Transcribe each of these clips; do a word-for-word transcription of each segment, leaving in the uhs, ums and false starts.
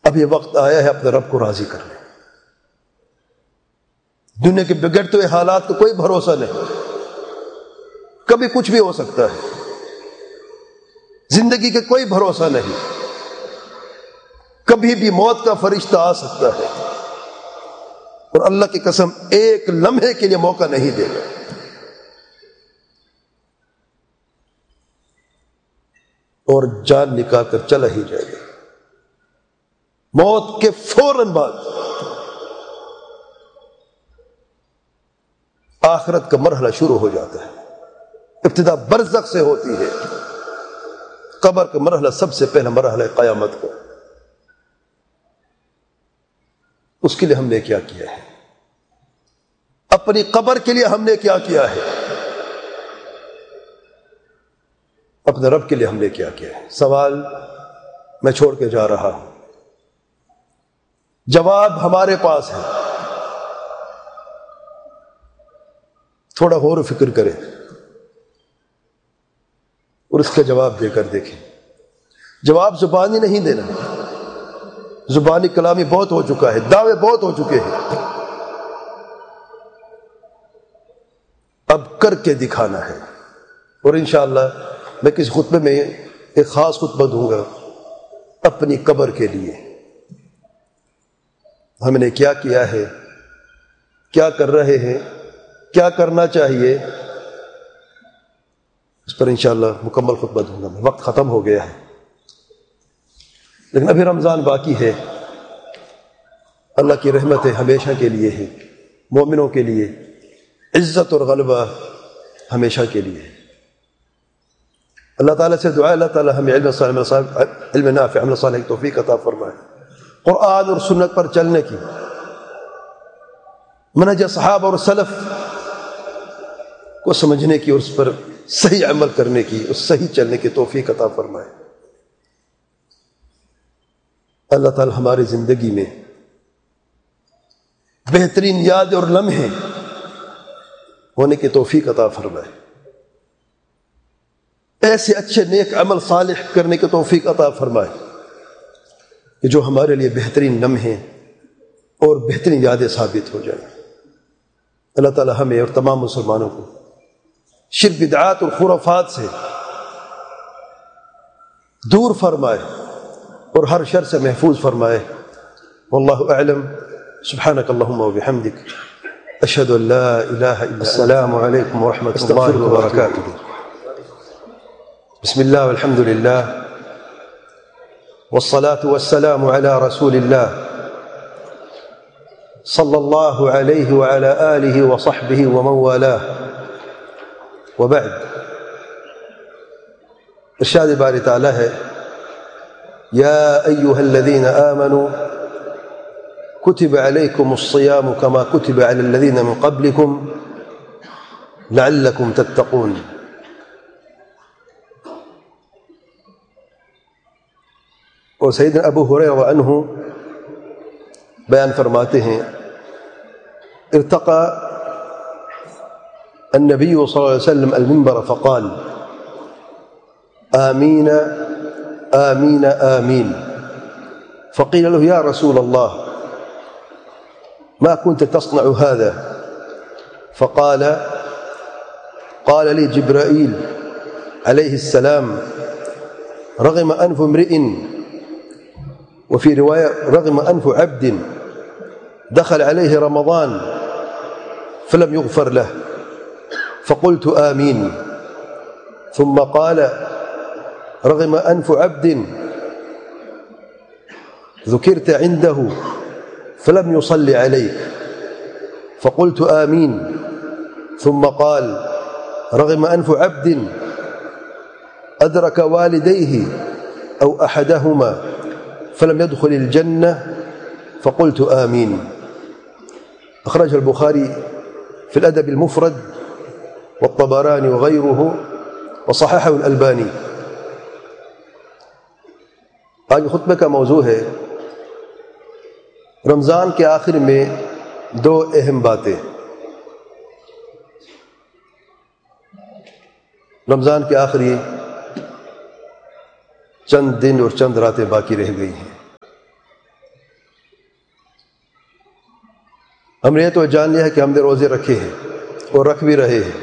اب یہ وقت آیا ہے اپنے رب کو راضی کرنے. دنیا کے بگڑتے ہوئے حالات کا کوئی بھروسہ نہیں، کبھی کچھ بھی ہو سکتا ہے. زندگی کا کوئی بھروسہ نہیں، کبھی بھی موت کا فرشتہ آ سکتا ہے، اور اللہ کی قسم ایک لمحے کے لیے موقع نہیں دے گا. اور جان نکال کر چلا ہی جائے گا. موت کے فوراً بعد آخرت کا مرحلہ شروع ہو جاتا ہے. ابتدا برزخ سے ہوتی ہے. قبر کا مرحلہ سب سے پہلا مرحلہ ہے قیامت کا. اس کے لیے ہم نے کیا کیا ہے؟ اپنی قبر کے لیے ہم نے کیا کیا ہے؟ اپنے رب کے لیے ہم نے کیا کیا ہے؟ سوال میں چھوڑ کے جا رہا ہوں، جواب ہمارے پاس ہے. تھوڑا غور و فکر کریں اور اس کا جواب دے کر دیکھیں. جواب زبانی نہیں دینا، زبانی کلامی بہت ہو چکا ہے، دعوے بہت ہو چکے ہیں. اب کر کے دکھانا ہے. اور انشاءاللہ میں کس خطبے میں ایک خاص خطبہ دوں گا اپنی قبر کے لیے. ہم نے کیا کیا ہے، کیا کر رہے ہیں، کیا کرنا چاہیے، اس پر انشاءاللہ مکمل خطبہ دوں گا. میں وقت ختم ہو گیا ہے، لیکن ابھی رمضان باقی ہے. اللہ کی رحمتیں ہمیشہ کے لیے ہے، مومنوں کے لیے عزت اور غلبہ ہمیشہ کے لیے. اللہ تعالیٰ سے دعا، اللہ تعالیٰ ہمیں علم صالح علم نافع عمل صالح کی توفیق عطا فرمائے. قرآن اور سنت پر چلنے کی، منہج صحابہ اور سلف کو سمجھنے کی اور اس پر صحیح عمل کرنے کی، اس صحیح چلنے کی توفیق عطا فرمائے. اللہ تعالی ہماری زندگی میں بہترین یاد اور لمحے ہونے کی توفیق عطا فرمائے. ایسے اچھے نیک عمل صالح کرنے کی توفیق عطا فرمائے کہ جو ہمارے لیے بہترین لمحے اور بہترین یادیں ثابت ہو جائیں. اللہ تعالی ہمیں اور تمام مسلمانوں کو شرک بدعات اور خرافات سے دور فرمائے اور ہر شر سے محفوظ فرمائے. واللہ اعلم. سبحانک اللہم و بحمدک، اشہد ان لا الہ الا انت. السلام علیکم ورحمۃ اللہ وبرکاتہ. بسم اللہ والحمد للہ والصلاة والسلام على رسول الله صلی اللہ علیہ وعلى آلہ وصحبہ ومن والاه. وبعد. ارشاد باری تعالی ہے، یا ایہا الذین آمنوا کتب علیکم الصیام کما کتب علی الذین من قبلکم لعلکم تتقون. اور سیدنا ابو ہریرہ عنہ بیان فرماتے ہیں، ارتقى النبي صلى الله عليه وسلم المنبر فقال آمين آمين آمين. فقيل له يا رسول الله ما كنت تصنع هذا؟ فقال قال لي جبرائيل عليه السلام رغم أنف امرئ، وفي رواية رغم أنف عبد دخل عليه رمضان فلم يغفر له، فقلت آمين. ثم قال رغم أنف عبد ذكرت عنده فلم يصلي عليك، فقلت آمين. ثم قال رغم أنف عبد أدرك والديه أو أحدهما فلم يدخل الجنة، فقلت آمين. أخرج البخاري في الأدب المفرد والطبراني وغيره وصححه الألباني. آج خطبے کا موضوع ہے رمضان کے آخر میں دو اہم باتیں. رمضان کے آخری چند دن اور چند راتیں باقی رہ گئی ہیں. ہم نے یہ تو جان لیا ہے کہ ہم نے روزے رکھے ہیں اور رکھ بھی رہے ہیں،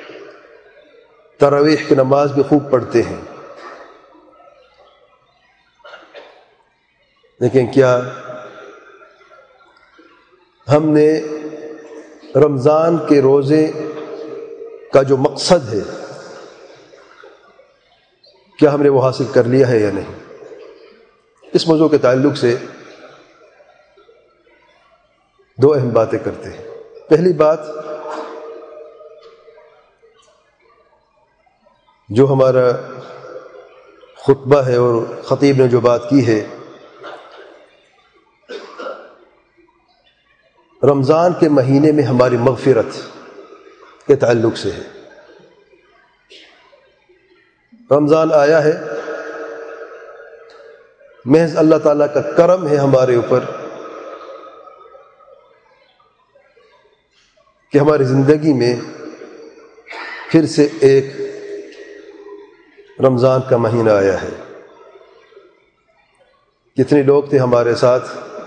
تراویح کی نماز بھی خوب پڑھتے ہیں، لیکن کیا ہم نے رمضان کے روزے کا جو مقصد ہے کیا ہم نے وہ حاصل کر لیا ہے یا نہیں؟ اس موضوع کے تعلق سے دو اہم باتیں کرتے ہیں۔ پہلی بات، جو ہمارا خطبہ ہے اور خطیب نے جو بات کی ہے، رمضان کے مہینے میں ہماری مغفرت کے تعلق سے ہے۔ رمضان آیا ہے، محض اللہ تعالیٰ کا کرم ہے ہمارے اوپر کہ ہماری زندگی میں پھر سے ایک رمضان کا مہینہ آیا ہے۔ کتنے لوگ تھے ہمارے ساتھ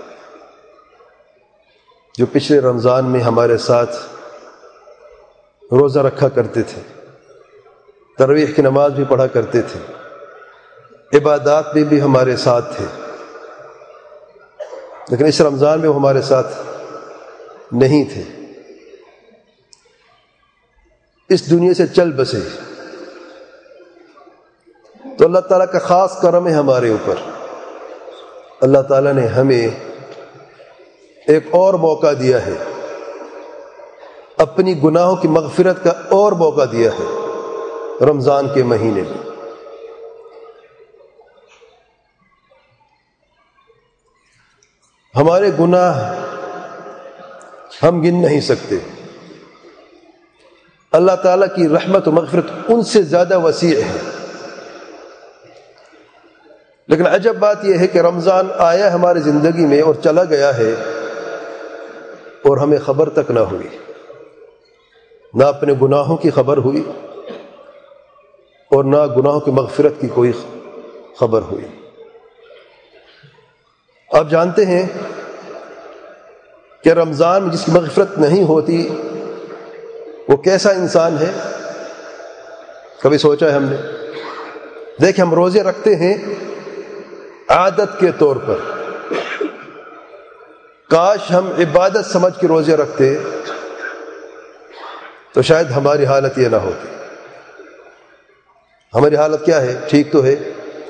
جو پچھلے رمضان میں ہمارے ساتھ روزہ رکھا کرتے تھے، تراویح کی نماز بھی پڑھا کرتے تھے، عبادات میں بھی ہمارے ساتھ تھے، لیکن اس رمضان میں وہ ہمارے ساتھ نہیں تھے، اس دنیا سے چل بسے۔ تو اللہ تعالیٰ کا خاص کرم ہے ہمارے اوپر، اللہ تعالیٰ نے ہمیں ایک اور موقع دیا ہے، اپنی گناہوں کی مغفرت کا اور موقع دیا ہے رمضان کے مہینے میں۔ ہمارے گناہ ہم گن نہیں سکتے، اللہ تعالیٰ کی رحمت و مغفرت ان سے زیادہ وسیع ہے، لیکن عجب بات یہ ہے کہ رمضان آیا ہماری زندگی میں اور چلا گیا ہے اور ہمیں خبر تک نہ ہوئی، نہ اپنے گناہوں کی خبر ہوئی اور نہ گناہوں کی مغفرت کی کوئی خبر ہوئی۔ آپ جانتے ہیں کہ رمضان میں جس کی مغفرت نہیں ہوتی وہ کیسا انسان ہے؟ کبھی سوچا ہے ہم نے؟ دیکھیں، ہم روزے رکھتے ہیں عادت کے طور پر، کاش ہم عبادت سمجھ کے روزے رکھتے تو شاید ہماری حالت یہ نہ ہوتی۔ ہماری حالت کیا ہے؟ ٹھیک تو ہے،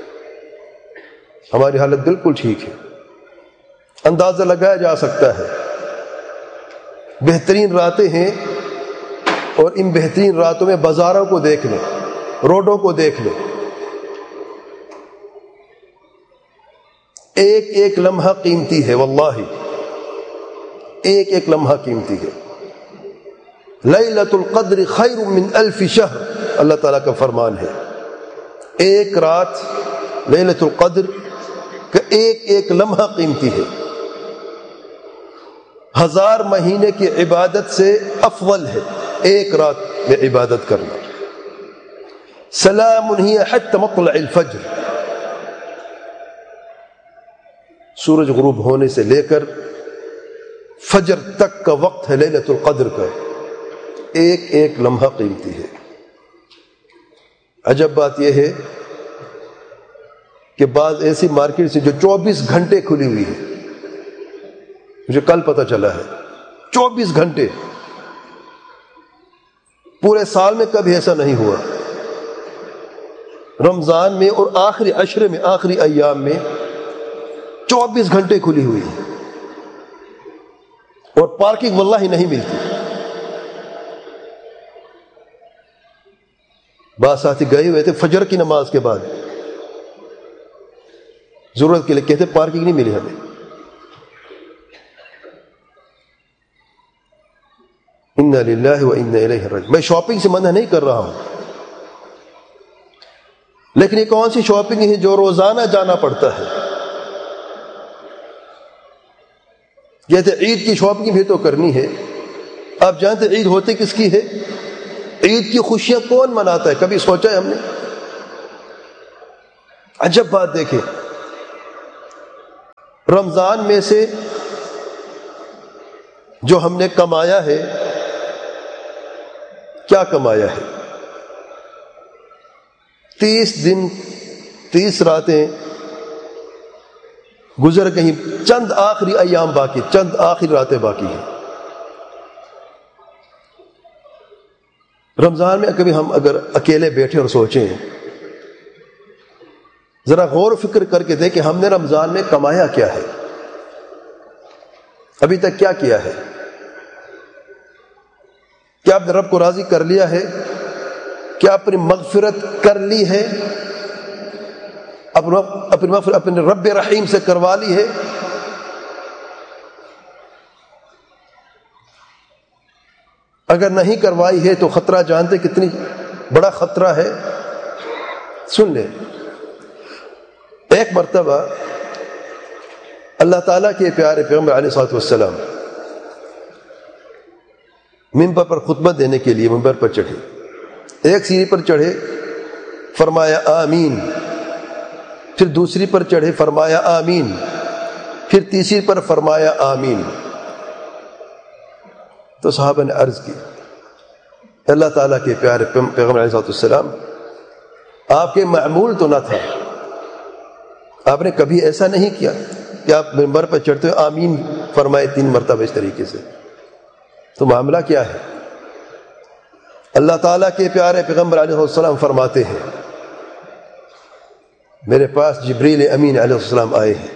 ہماری حالت بالکل ٹھیک ہے، اندازہ لگایا جا سکتا ہے۔ بہترین راتیں ہیں اور ان بہترین راتوں میں بازاروں کو دیکھ لیں، روڈوں کو دیکھ لیں، ایک ایک لمحہ قیمتی ہے، واللہ ایک ایک لمحہ قیمتی ہے۔ لیلۃ القدر خیر من الف شہر، اللہ تعالیٰ کا فرمان ہے، ایک رات لیلۃ القدر کا ایک ایک لمحہ قیمتی ہے، ہزار مہینے کی عبادت سے افضل ہے ایک رات میں عبادت کرنا۔ سلام ہی حتی مطلع الفجر، سورج غروب ہونے سے لے کر فجر تک کا وقت ہے لیلۃ القدر کا، ایک ایک لمحہ قیمتی ہے۔ عجب بات یہ ہے کہ بعض ایسی مارکیٹ سے جو چوبیس گھنٹے کھلی ہوئی ہے، مجھے کل پتہ چلا ہے، چوبیس گھنٹے، پورے سال میں کبھی ایسا نہیں ہوا، رمضان میں اور آخری عشرے میں، آخری ایام میں چوبیس گھنٹے کھلی ہوئی ہے، اور پارکنگ واللہ نہیں ملتی۔ بعض ساتھی گئے ہوئے تھے فجر کی نماز کے بعد، ضرورت کے لیے، کہتے پارکنگ نہیں ملی ہمیں۔ انا للہ و انا الیہ راجعون۔ میں شاپنگ سے منع نہیں کر رہا ہوں، لیکن یہ کون سی شاپنگ ہے جو روزانہ جانا پڑتا ہے؟ کہتے عید کی شاپنگ بھی تو کرنی ہے۔ آپ جانتے عید ہوتی کس کی ہے؟ عید کی خوشیاں کون مناتا ہے؟ کبھی سوچا ہے ہم نے؟ عجب بات دیکھیں، رمضان میں سے جو ہم نے کمایا ہے، کیا کمایا ہے؟ تیس دن تیس راتیں گزر گئیں، چند آخری ایام باقی، چند آخری راتیں باقی ہیں۔ رمضان میں کبھی ہم اگر اکیلے بیٹھے اور سوچیں، ذرا غور و فکر کر کے دیکھیں ہم نے رمضان میں کمایا کیا ہے، ابھی تک کیا کیا ہے؟ کیا آپ نے رب کو راضی کر لیا ہے؟ کیا اپنی مغفرت کر لی ہے؟ اپنی مغفرت اپنے رب رحیم سے کروا لی ہے؟ اگر نہیں کروائی ہے تو خطرہ جانتے کتنی بڑا خطرہ ہے؟ سن لیں، ایک مرتبہ اللہ تعالیٰ کے پیارے پیغمبر علیہ الصلوۃ والسلام منبر پر خطبہ دینے کے لیے منبر پر چڑھے، ایک سیڑھی پر چڑھے فرمایا آمین، پھر دوسری پر چڑھے فرمایا آمین، پھر تیسری پر فرمایا آمین۔ تو صحابہ نے عرض کی اللہ تعالیٰ کے پیارے پیغمبر علیہ الصلوۃ والسلام، آپ کے معمول تو نہ تھا، آپ نے کبھی ایسا نہیں کیا کہ آپ منبر پر چڑھتے ہوئے آمین فرمائے تین مرتبہ اس طریقے سے، تو معاملہ کیا ہے؟ اللہ تعالیٰ کے پیارے پیغمبر علیہ السلام فرماتے ہیں میرے پاس جبریل امین علیہ السلام آئے ہیں۔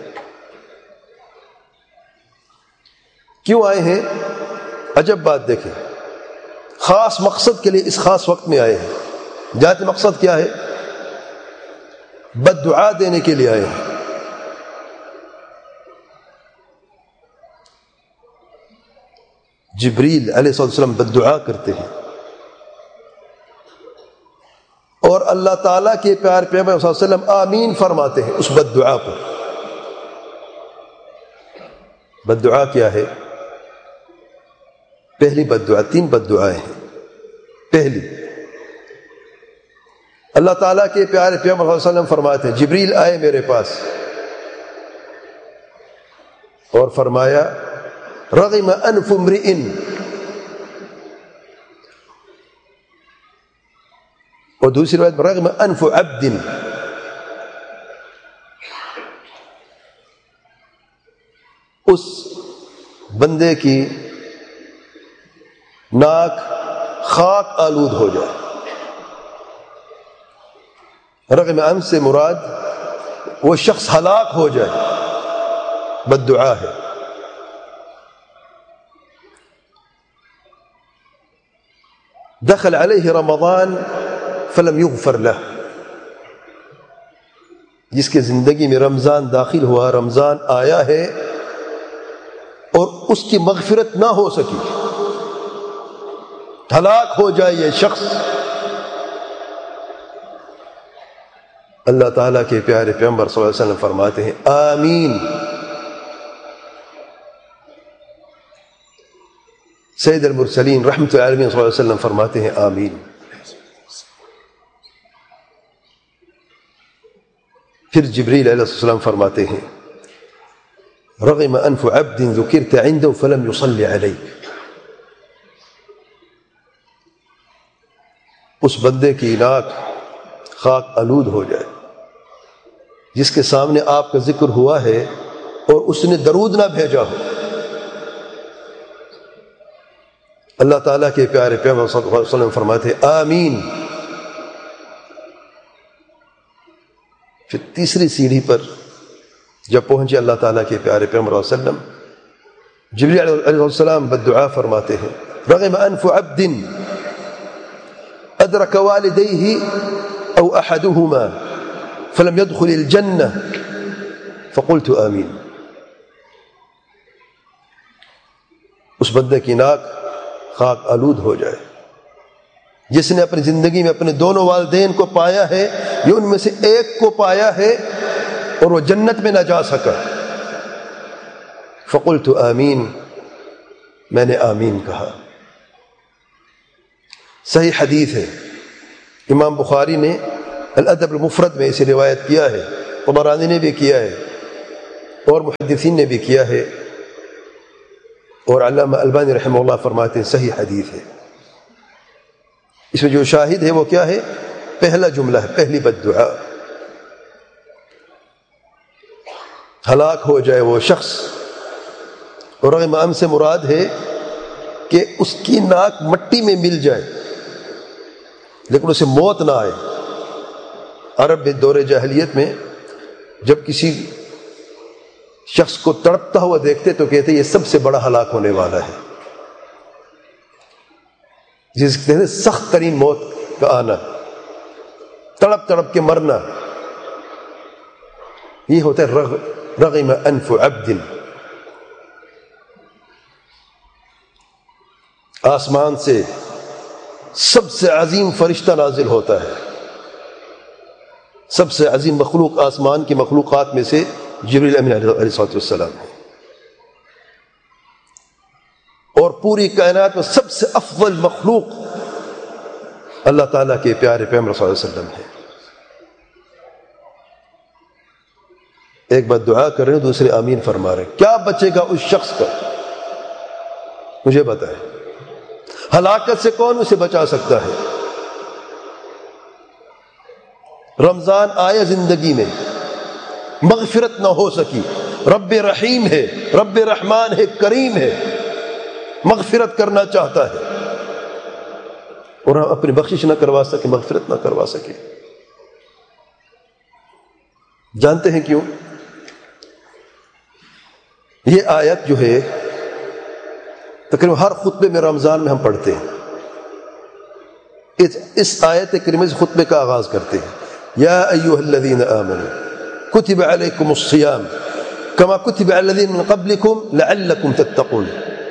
کیوں آئے ہیں؟ عجب بات دیکھیں، خاص مقصد کے لیے اس خاص وقت میں آئے ہیں۔ ذاتی مقصد کیا ہے؟ بد دعا دینے کے لیے آئے ہیں۔ جبریل علیہ السلام بد دعا کرتے ہیں اور اللہ تعالیٰ کے پیار پیغمبر صلی اللہ علیہ وسلم آمین فرماتے ہیں اس بد دعا پر۔ بد دعا کیا ہے؟ پہلی بد دعا، تین بد دعائیں ہیں۔ پہلی، اللہ تعالیٰ کے پیارے پیغمبر صلی اللہ علیہ وسلم فرماتے ہیں جبریل آئے میرے پاس اور فرمایا رغم انف امرئ، اور دوسری روایت رغم انف عبد، اس بندے کی ناک خاک آلود ہو جائے۔ رغم انف سے مراد وہ شخص ہلاک ہو جائے، بد دعا ہے۔ دخل علیہ رمضان فلم یغفر لہ، جس کے زندگی میں رمضان داخل ہوا، رمضان آیا ہے اور اس کی مغفرت نہ ہو سکی، ہلاک ہو جائے یہ شخص۔ اللہ تعالیٰ کے پیارے پیغمبر صلی اللہ علیہ وسلم فرماتے ہیں آمین۔ سید المرسلین رحمۃ اللہ علیہ صلی اللہ علیہ وسلم فرماتے ہیں آمین۔ پھر جبریل علیہ السلام فرماتے ہیں رغم انف عبد ذکرت عنده فلم يصلي عليك، اس بندے کی ناک خاک آلود ہو جائے جس کے سامنے آپ کا ذکر ہوا ہے اور اس نے درود نہ بھیجا ہو۔ اللہ تعالیٰ کے پیارے پیغمبر صلی اللہ علیہ وسلم فرماتے ہیں آمین۔ پھر تیسری سیڑھی پر جب پہنچے اللہ تعالیٰ کے پیارے پیغمبر صلی اللہ علیہ وسلم، جبریل علیہ السلام بد دعا فرماتے ہیں رغم انف عبد ادرک والدیہ او احدہما فلم يدخل الجنہ فقلت آمین۔ اس بندے کی ناک خاک آلود ہو جائے جس نے اپنی زندگی میں اپنے دونوں والدین کو پایا ہے یا ان میں سے ایک کو پایا ہے اور وہ جنت میں نہ جا سکا۔ فقلت آمین، میں نے آمین کہا۔ صحیح حدیث ہے، امام بخاری نے الادب المفرد میں اسے روایت کیا ہے، طبرانی نے بھی کیا ہے اور محدثین نے بھی کیا ہے۔ اور علامہ البانی رحمہ اللہ فرماتے ہیں صحیح حدیث ہے. اس میں جو شاہد ہے وہ کیا ہے؟ پہلا جملہ ہے، پہلی بد دعا، ہلاک ہو جائے وہ شخص. اور رغم ام سے مراد ہے کہ اس کی ناک مٹی میں مل جائے لیکن اسے موت نہ آئے. عرب میں دور جاہلیت میں جب کسی شخص کو تڑپتا ہوا دیکھتے تو کہتے یہ سب سے بڑا ہلاک ہونے والا ہے، جس کہتے ہیں سخت ترین موت کا آنا، تڑپ تڑپ کے مرنا. یہ ہوتا ہے رغ رغم انف عبد. آسمان سے سب سے عظیم فرشتہ نازل ہوتا ہے، سب سے عظیم مخلوق آسمان کی مخلوقات میں سے جبریل امین علیہ الصلوۃ والسلام ہے، اور پوری کائنات میں سب سے افضل مخلوق اللہ تعالیٰ کے پیارے پیغمبر صلی اللہ علیہ وسلم ہے. ایک بات دعا کر رہے ہیں، دوسرے آمین فرما رہے ہیں. کیا بچے گا اس شخص کا؟ مجھے بتائیں، ہلاکت سے کون اسے بچا سکتا ہے؟ رمضان آیا زندگی میں، مغفرت نہ ہو سکی. رب رحیم ہے، رب رحمان ہے، کریم ہے، مغفرت کرنا چاہتا ہے اور ہم اپنی بخشش نہ کروا سکے، مغفرت نہ کروا سکے. جانتے ہیں کیوں؟ یہ آیت جو ہے تقریباً ہر خطبے میں رمضان میں ہم پڑھتے ہیں. اس آیت کریمہ سے خطبے کا آغاز کرتے ہیں. یا ایھا الذین آمنوا کتب علیکم الصیام کما کتب علی الذین من قبلکم لعلکم تتقون.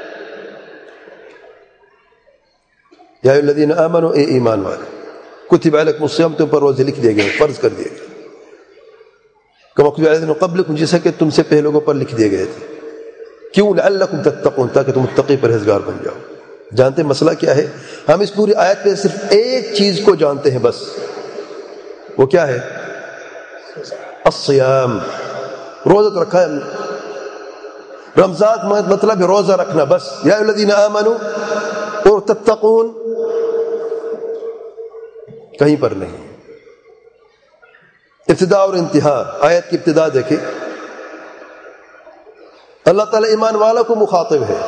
یا ایھا الذین آمنوا، اے ایمان والے، کتب علیکم الصیام، تم پر روزے لکھ دیے گئے، فرض کر دیے گئے. کما کتب علی الذین من قبلکم، جیسا کہ تم سے پہلے لوگوں پر لکھ دیے گئے تھے. کیوں؟ لعلکم تتقون، تاکہ تم متقی پرہیزگار بن جاؤ. جانتے ہیں مسئلہ کیا ہے؟ ہم اس پوری آیت میں صرف ایک چیز کو جانتے ہیں بس. وہ کیا ہے؟ الصیام. روزہ تو رکھا ہے ہم نے. رمضان مطلب ہے روزہ رکھنا بس. یا ایھا الذین آمنوا اور تتقون کہیں پر نہیں. ابتدا اور انتہا، آیت کی ابتدا دیکھیں، اللہ تعالیٰ ایمان والوں کو مخاطب ہے.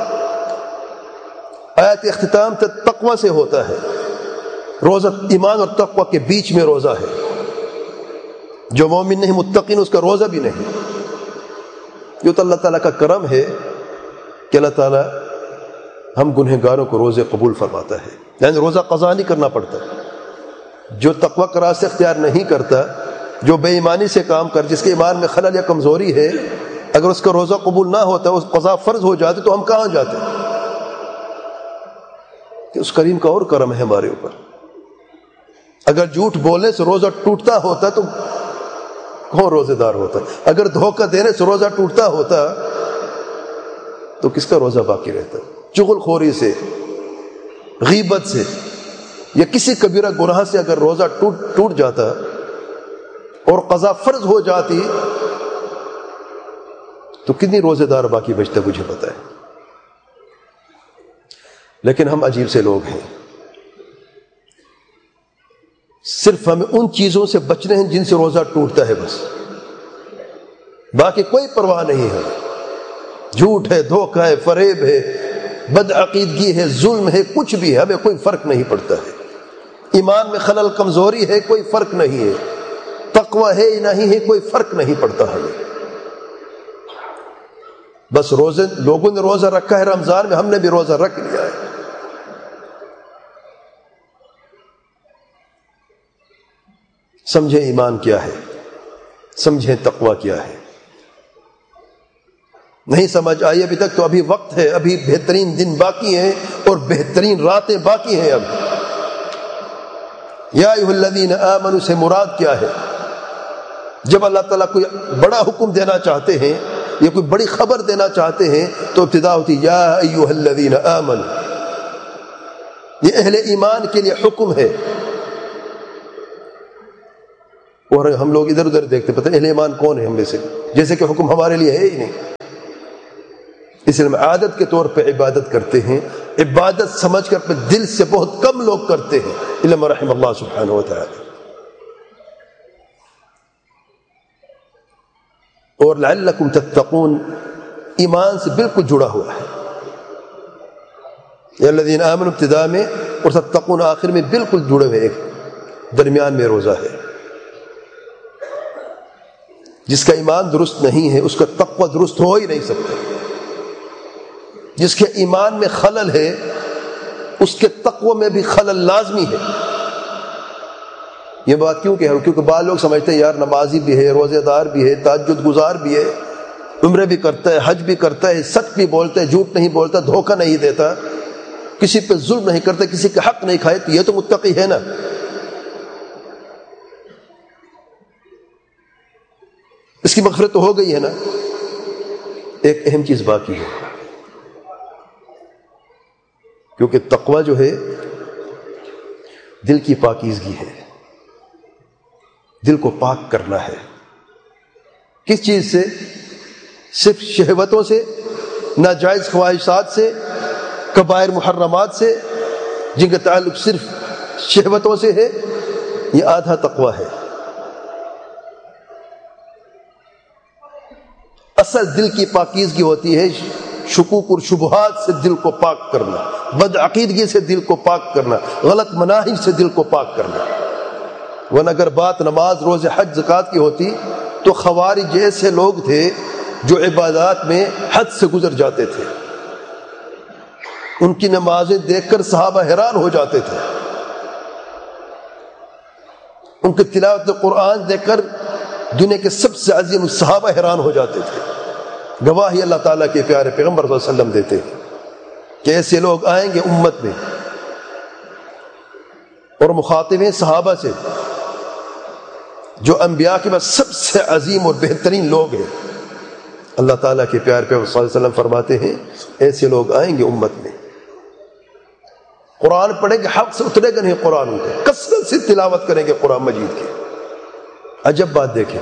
آیت اختتام تقوی سے ہوتا ہے. روزہ ایمان اور تقوی کے بیچ میں روزہ ہے. جو مومن نہیں متقین اس کا روزہ بھی نہیں. یہ تو اللہ تعالیٰ کا کرم ہے کہ اللہ تعالیٰ ہم گنہگاروں کو روزے قبول فرماتا ہے. یعنی روزہ قضا نہیں کرنا پڑتا. جو تقوی کا راستہ اختیار نہیں کرتا، جو بے ایمانی سے کام کر، جس کے ایمان میں خلل یا کمزوری ہے، اگر اس کا روزہ قبول نہ ہوتا، اس قضا فرض ہو جاتے تو ہم کہاں جاتے؟ کہ اس کریم کا اور کرم ہے ہمارے اوپر. اگر جھوٹ بولنے سے روزہ ٹوٹتا ہوتا تو کون روزے دار ہوتا؟ اگر دھوکہ دینے سے روزہ ٹوٹتا ہوتا تو کس کا روزہ باقی رہتا؟ چغل خوری سے، غیبت سے یا کسی کبیرہ گناہ سے اگر روزہ ٹوٹ ٹوٹ جاتا اور قضا فرض ہو جاتی تو کتنی روزے دار باقی بچتے مجھے پتہ ہے. لیکن ہم عجیب سے لوگ ہیں، صرف ہمیں ان چیزوں سے بچنے ہیں جن سے روزہ ٹوٹتا ہے بس، باقی کوئی پرواہ نہیں ہے. جھوٹ ہے، دھوکہ ہے، فریب ہے، بدعقیدگی ہے، ظلم ہے، کچھ بھی ہے، ہمیں کوئی فرق نہیں پڑتا ہے. ایمان میں خلل کمزوری ہے، کوئی فرق نہیں ہے. تقوی ہے نہیں ہے، کوئی فرق نہیں پڑتا ہمیں. بس روزے لوگوں نے روزہ رکھا ہے رمضان میں، ہم نے بھی روزہ رکھ لیا ہے. سمجھیں ایمان کیا ہے، سمجھیں تقوی کیا ہے. نہیں سمجھ آئی ابھی تک تو ابھی وقت ہے، ابھی بہترین دن باقی ہیں اور بہترین راتیں باقی ہیں. اب یا ایھا الذین آمنوا سے مراد کیا ہے؟ جب اللہ تعالیٰ کوئی بڑا حکم دینا چاہتے ہیں یا کوئی بڑی خبر دینا چاہتے ہیں تو ابتدا ہوتی یا ایھا الذین آمنوا. یہ اہل ایمان کے لیے حکم ہے. اور ہم لوگ ادھر ادھر دیکھتے، پتہ اہل ایمان کون ہے ہم میں سے، جیسے کہ حکم ہمارے لیے ہے ہی نہیں. اس لیے ہم عادت کے طور پہ عبادت کرتے ہیں، عبادت سمجھ کر اپنے دل سے بہت کم لوگ کرتے ہیں، الا من رحم اللہ سبحانہ و تعالی۔ اور لعلکم تتقون ایمان سے بالکل جڑا ہوا ہے، یا الذین آمنوا ابتداء میں اور تتقون آخر میں بالکل جڑے ہوئے، ایک درمیان میں روزہ ہے۔ جس کا ایمان درست نہیں ہے اس کا تقوی درست ہو ہی نہیں سکتا، جس کے ایمان میں خلل ہے اس کے تقوی میں بھی خلل لازمی ہے۔ یہ بات کیوں کہ ہے؟ کیونکہ بعض لوگ سمجھتے ہیں یار نمازی بھی ہے، روزہ دار بھی ہے، تہجد گزار بھی ہے، عمرے بھی کرتا ہے، حج بھی کرتا ہے، سچ بھی بولتا ہے، جھوٹ نہیں بولتا، دھوکہ نہیں دیتا، کسی پہ ظلم نہیں کرتا، کسی کا حق نہیں کھائے، تو یہ تو متقی ہے نا۔ اس کی مغفرت تو ہو گئی ہے نا۔ ایک اہم چیز باقی ہے، کیونکہ تقوی جو ہے دل کی پاکیزگی ہے، دل کو پاک کرنا ہے۔ کس چیز سے؟ صرف شہوتوں سے، ناجائز خواہشات سے، کبائر محرمات سے، جن کا تعلق صرف شہوتوں سے ہے، یہ آدھا تقوی ہے۔ اصل دل کی پاکیزگی ہوتی ہے شکوک اور شبہات سے دل کو پاک کرنا، بد عقیدگی سے دل کو پاک کرنا، غلط مناہج سے دل کو پاک کرنا۔ ورنہ اگر بات نماز، روزے، حج، زکوٰۃ کی ہوتی تو خوارج جیسے لوگ تھے جو عبادات میں حد سے گزر جاتے تھے، ان کی نمازیں دیکھ کر صحابہ حیران ہو جاتے تھے، ان کی تلاوت قرآن دیکھ کر دنیا کے سب سے عظیم صحابہ حیران ہو جاتے تھے۔ گواہی اللہ تعالیٰ کے پیارے پیغمبر صلی اللہ علیہ وسلم دیتے ہیں کہ ایسے لوگ آئیں گے امت میں، اور مخاطب ہیں صحابہ سے جو انبیاء کے بعد سب سے عظیم اور بہترین لوگ ہیں۔ اللہ تعالیٰ کے پیارے پیغمبر صلی اللہ علیہ وسلم فرماتے ہیں ایسے لوگ آئیں گے امت میں، قرآن پڑھیں گے، حق سے اترے گا نہیں قرآن، ان کو کثرت سے تلاوت کریں گے قرآن مجید کی۔ عجب بات دیکھیں،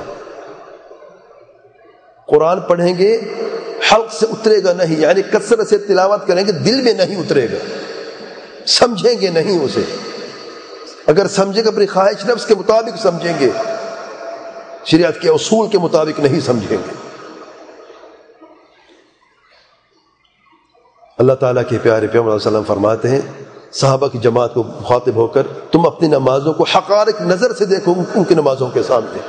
قرآن پڑھیں گے، حلق سے اترے گا نہیں، یعنی کثرت سے تلاوت کریں گے، دل میں نہیں اترے گا، سمجھیں گے نہیں اسے۔ اگر سمجھیں گے اپنی خواہش نفس کے مطابق سمجھیں گے، شریعت کے اصول کے مطابق نہیں سمجھیں گے۔ اللہ تعالیٰ کے پیارے پیغمبر صلی اللہ علیہ وسلم فرماتے ہیں صحابہ کی جماعت کو مخاطب ہو کر، تم اپنی نمازوں کو حقارہ کی نظر سے دیکھو ان کی نمازوں کے سامنے،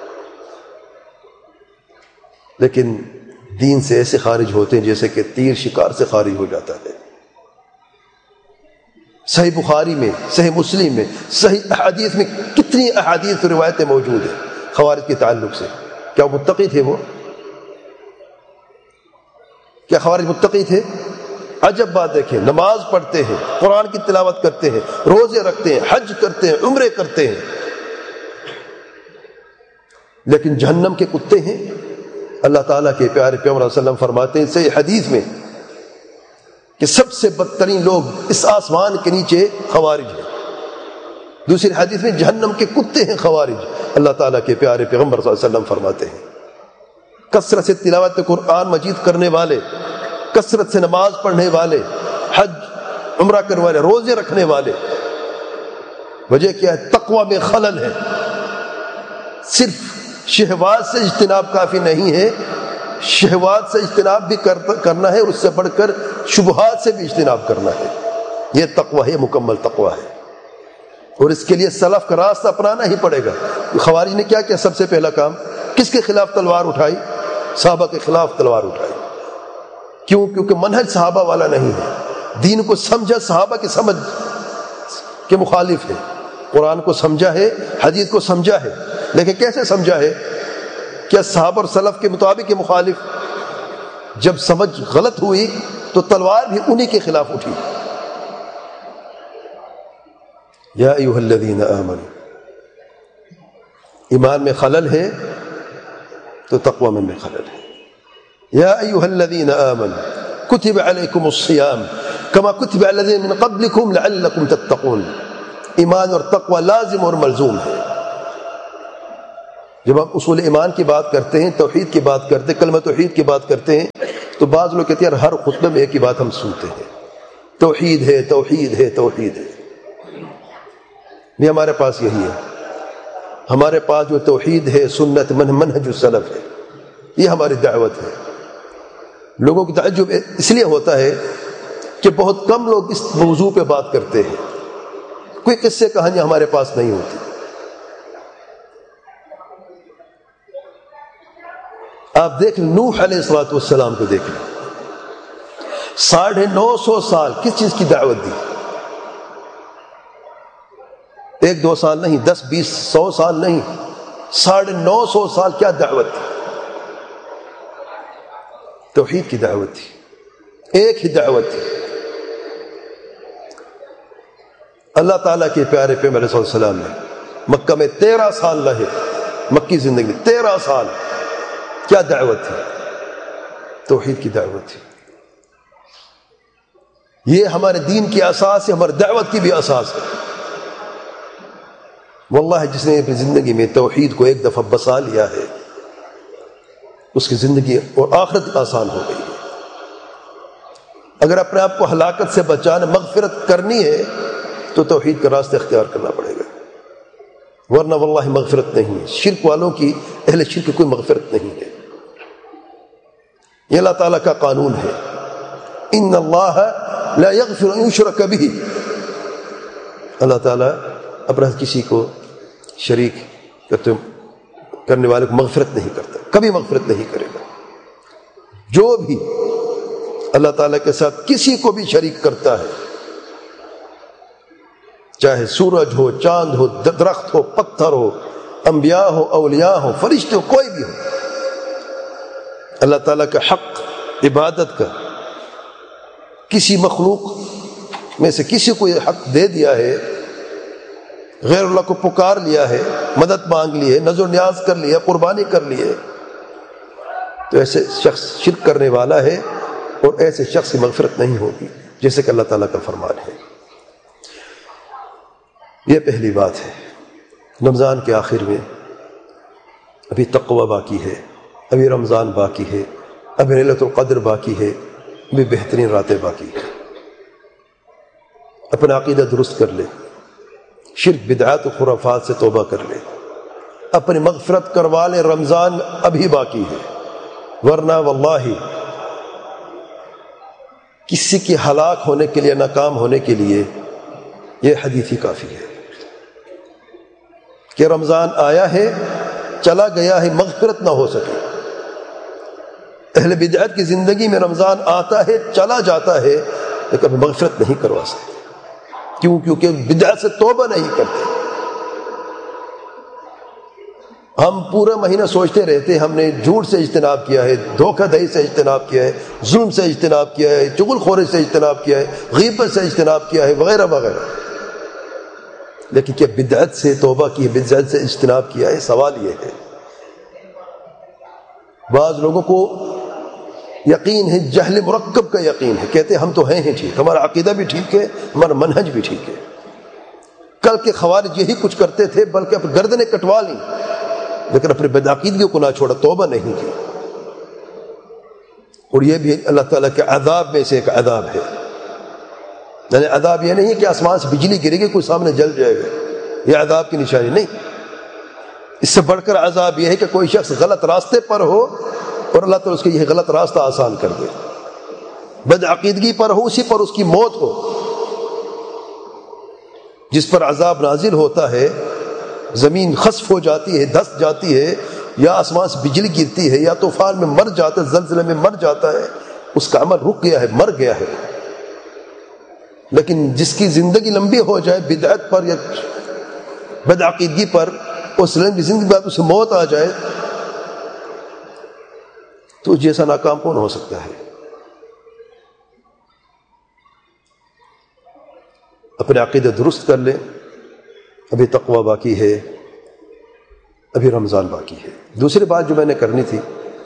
لیکن دین سے ایسے خارج ہوتے ہیں جیسے کہ تیر شکار سے خارج ہو جاتا ہے۔ صحیح بخاری میں، صحیح مسلم میں، صحیح احادیث میں کتنی احادیث روایتیں موجود ہیں خوارج کے تعلق سے۔ کیا وہ متقی تھے؟ وہ کیا خوارج متقی تھے؟ عجب بات دیکھیں، نماز پڑھتے ہیں، قرآن کی تلاوت کرتے ہیں، روزے رکھتے ہیں، حج کرتے ہیں، عمرے کرتے ہیں، لیکن جہنم کے کتے ہیں۔ اللہ تعالیٰ کے پیارے پیغمبر صلی اللہ علیہ وسلم فرماتے ہیں صحیح حدیث میں کہ سب سے بدترین لوگ اس آسمان کے نیچے خوارج ہیں۔ دوسری حدیث میں جہنم کے کتے ہیں خوارج، اللہ تعالیٰ کے پیارے پیغمبر صلی اللہ علیہ وسلم فرماتے ہیں۔ کثرت سے تلاوت قرآن مجید کرنے والے، کثرت سے نماز پڑھنے والے، حج عمرہ کرنے والے، روزے رکھنے والے، وجہ کیا ہے؟ تقوی میں خلل ہے۔ صرف شہوات سے اجتناب کافی نہیں ہے، شہوات سے اجتناب بھی کرنا ہے، اور اس سے بڑھ کر شبہات سے بھی اجتناب کرنا ہے۔ یہ تقوی ہے، مکمل تقوی ہے، اور اس کے لیے سلف کا راستہ اپنانا ہی پڑے گا۔ خوارج نے کیا کیا؟ سب سے پہلا کام کس کے خلاف تلوار اٹھائی؟ صحابہ کے خلاف تلوار اٹھائی۔ کیوں؟ کیونکہ منہج صحابہ والا نہیں ہے، دین کو سمجھا صحابہ کی سمجھ کے مخالف ہے، قرآن کو سمجھا ہے، حدیث کو سمجھا ہے، لیکن کیسے سمجھا ہے؟ کیا صحابہ اور سلف کے مطابق کے مخالف؟ جب سمجھ غلط ہوئی تو تلوار بھی انہی کے خلاف اٹھی۔ یا ایھا الذین آمنوا، ایمان میں خلل ہے تو تقوی میں بھی خلل ہے۔ یا ایھا الذین آمنوا کتب علیکم الصیام کما کتب علی الذین من قبلکم لعلکم تتقون، ایمان اور تقوی لازم اور ملزوم ہے۔ جب ہم اصول ایمان کی بات کرتے ہیں، توحید کی بات کرتے ہیں، کلمہ توحید کی بات کرتے ہیں، تو بعض لوگ کہتے ہیں ہر خطبے میں ایک ہی بات ہم سنتے ہیں، توحید ہے توحید ہے توحید ہے۔ نہیں، ہمارے پاس یہی ہے، ہمارے پاس جو توحید ہے، سنت، من منہج السلف ہے، یہ ہماری دعوت ہے۔ لوگوں کی تعجب اس لیے ہوتا ہے کہ بہت کم لوگ اس موضوع پہ بات کرتے ہیں، کوئی قصے کہانیاں ہمارے پاس نہیں ہوتی۔ آپ دیکھ لیں نوح علیہ الصلوۃ والسلام کو دیکھ لیں، ساڑھے نو سو سال کس چیز کی دعوت دی؟ ایک دو سال نہیں، دس بیس سو سال نہیں، ساڑھے نو سو سال کیا دعوت تھی؟ توحید کی دعوت تھی، ایک ہی دعوت تھی۔ اللہ تعالیٰ کے پیارے پیغمبر صلی اللہ علیہ وسلم نے مکہ میں تیرہ سال رہے، مکی زندگی میں تیرہ سال، کیا دعوت تھی؟ توحید کی دعوت تھی۔ یہ ہمارے دین کی اساس ہے، ہماری دعوت کی بھی اساس ہے۔ واللہ جس نے اپنی زندگی میں توحید کو ایک دفعہ بسا لیا ہے، اس کی زندگی اور آخرت آسان ہو گئی ہے۔ اگر اپنے آپ کو ہلاکت سے بچانا، مغفرت کرنی ہے تو توحید کا راستہ اختیار کرنا پڑے گا، ورنہ واللہ مغفرت نہیں ہے۔ شرک والوں کی، اہل شرک کی کوئی مغفرت نہیں ہے۔ یہ اللہ تعالیٰ کا قانون ہے، ان اللہ لا یغفر ان یشرک بہ، اللہ تعالیٰ اپنا کسی کو شریک کرتے کرنے والے کو مغفرت نہیں کرتا، کبھی مغفرت نہیں کرے گا۔ جو بھی اللہ تعالیٰ کے ساتھ کسی کو بھی شریک کرتا ہے، چاہے سورج ہو، چاند ہو، درخت ہو، پتھر ہو، انبیاء ہو، اولیاء ہو، فرشتے ہو، کوئی بھی ہو، اللہ تعالیٰ کا حق عبادت کا کسی مخلوق میں سے کسی کو یہ حق دے دیا ہے، غیر اللہ کو پکار لیا ہے، مدد مانگ لی ہے، نظر نیاز کر لی ہے، قربانی کر لی ہے، تو ایسے شخص شرک کرنے والا ہے، اور ایسے شخص کی مغفرت نہیں ہوگی، جیسے کہ اللہ تعالیٰ کا فرمان ہے۔ یہ پہلی بات ہے۔ رمضان کے آخر میں ابھی تقوی باقی ہے، ابھی رمضان باقی ہے، ابھی لیلۃ القدر باقی ہے، ابھی بہترین راتیں باقی ہیں۔ اپنا عقیدہ درست کر لے، شرک بدعات و خرافات سے توبہ کر لے، اپنی مغفرت کروا لے، رمضان ابھی باقی ہے، ورنہ واللہ کسی کی ہلاک ہونے کے لیے، ناکام ہونے کے لیے یہ حدیث ہی کافی ہے کہ رمضان آیا ہے، چلا گیا ہے، مغفرت نہ ہو سکے۔ اہل بدعت کی زندگی میں رمضان آتا ہے، چلا جاتا ہے، لیکن کبھی مغفرت نہیں کروا سکتے۔ کیوں؟ کیونکہ بدعت سے توبہ نہیں کرتے۔ ہم پورا مہینہ سوچتے رہتے ہم نے جھوٹ سے اجتناب کیا ہے، دھوکہ دہی سے اجتناب کیا ہے، ظلم سے اجتناب کیا ہے، چغل خوری سے اجتناب کیا ہے، غیبت سے اجتناب کیا ہے، وغیرہ وغیرہ، لیکن کیا بدعت سے توبہ کی ہے، بدعت سے اجتناب کیا ہے؟ سوال یہ ہے۔ بعض لوگوں کو یقین ہے، جہل مرکب کا یقین ہے، کہتے ہیں ہم تو ہیں ہی ٹھیک، ہمارا عقیدہ بھی ٹھیک ہے، ہمارا منہج بھی ٹھیک ہے۔ کل کے خوارج یہی کچھ کرتے تھے، بلکہ اپنی گردنیں کٹوا لیں، لیکن اپنے بدعقیدگی کو نہ چھوڑا، توبہ نہیں کی۔ اور یہ بھی اللہ تعالیٰ کے عذاب میں سے ایک عذاب ہے۔ یعنی عذاب یہ نہیں کہ آسمان سے بجلی گرے گی کوئی سامنے جل جائے گا، یہ عذاب کی نشانی نہیں۔ اس سے بڑھ کر عذاب یہ ہے کہ کوئی شخص غلط راستے پر ہو اور اللہ تعالیٰ اس کے یہ غلط راستہ آسان کر دے، بدعقیدگی پر ہو، اسی پر اس کی موت ہو۔ جس پر عذاب نازل ہوتا ہے، زمین خسف ہو جاتی ہے، دھس جاتی ہے، یا آسمان سے بجلی گرتی ہے، یا طوفان میں مر جاتا ہے، زلزلے میں مر جاتا ہے، اس کا عمل رک گیا ہے، مر گیا ہے۔ لیکن جس کی زندگی لمبی ہو جائے بدعت پر یا بدعقیدگی پر، اس لمبی زندگی بعد اسے موت آ جائے، تو جیسا ناکام کون ہو سکتا ہے؟ اپنے عقیدہ درست کر لیں، ابھی تقوی باقی ہے، ابھی رمضان باقی ہے۔ دوسری بات جو میں نے کرنی تھی،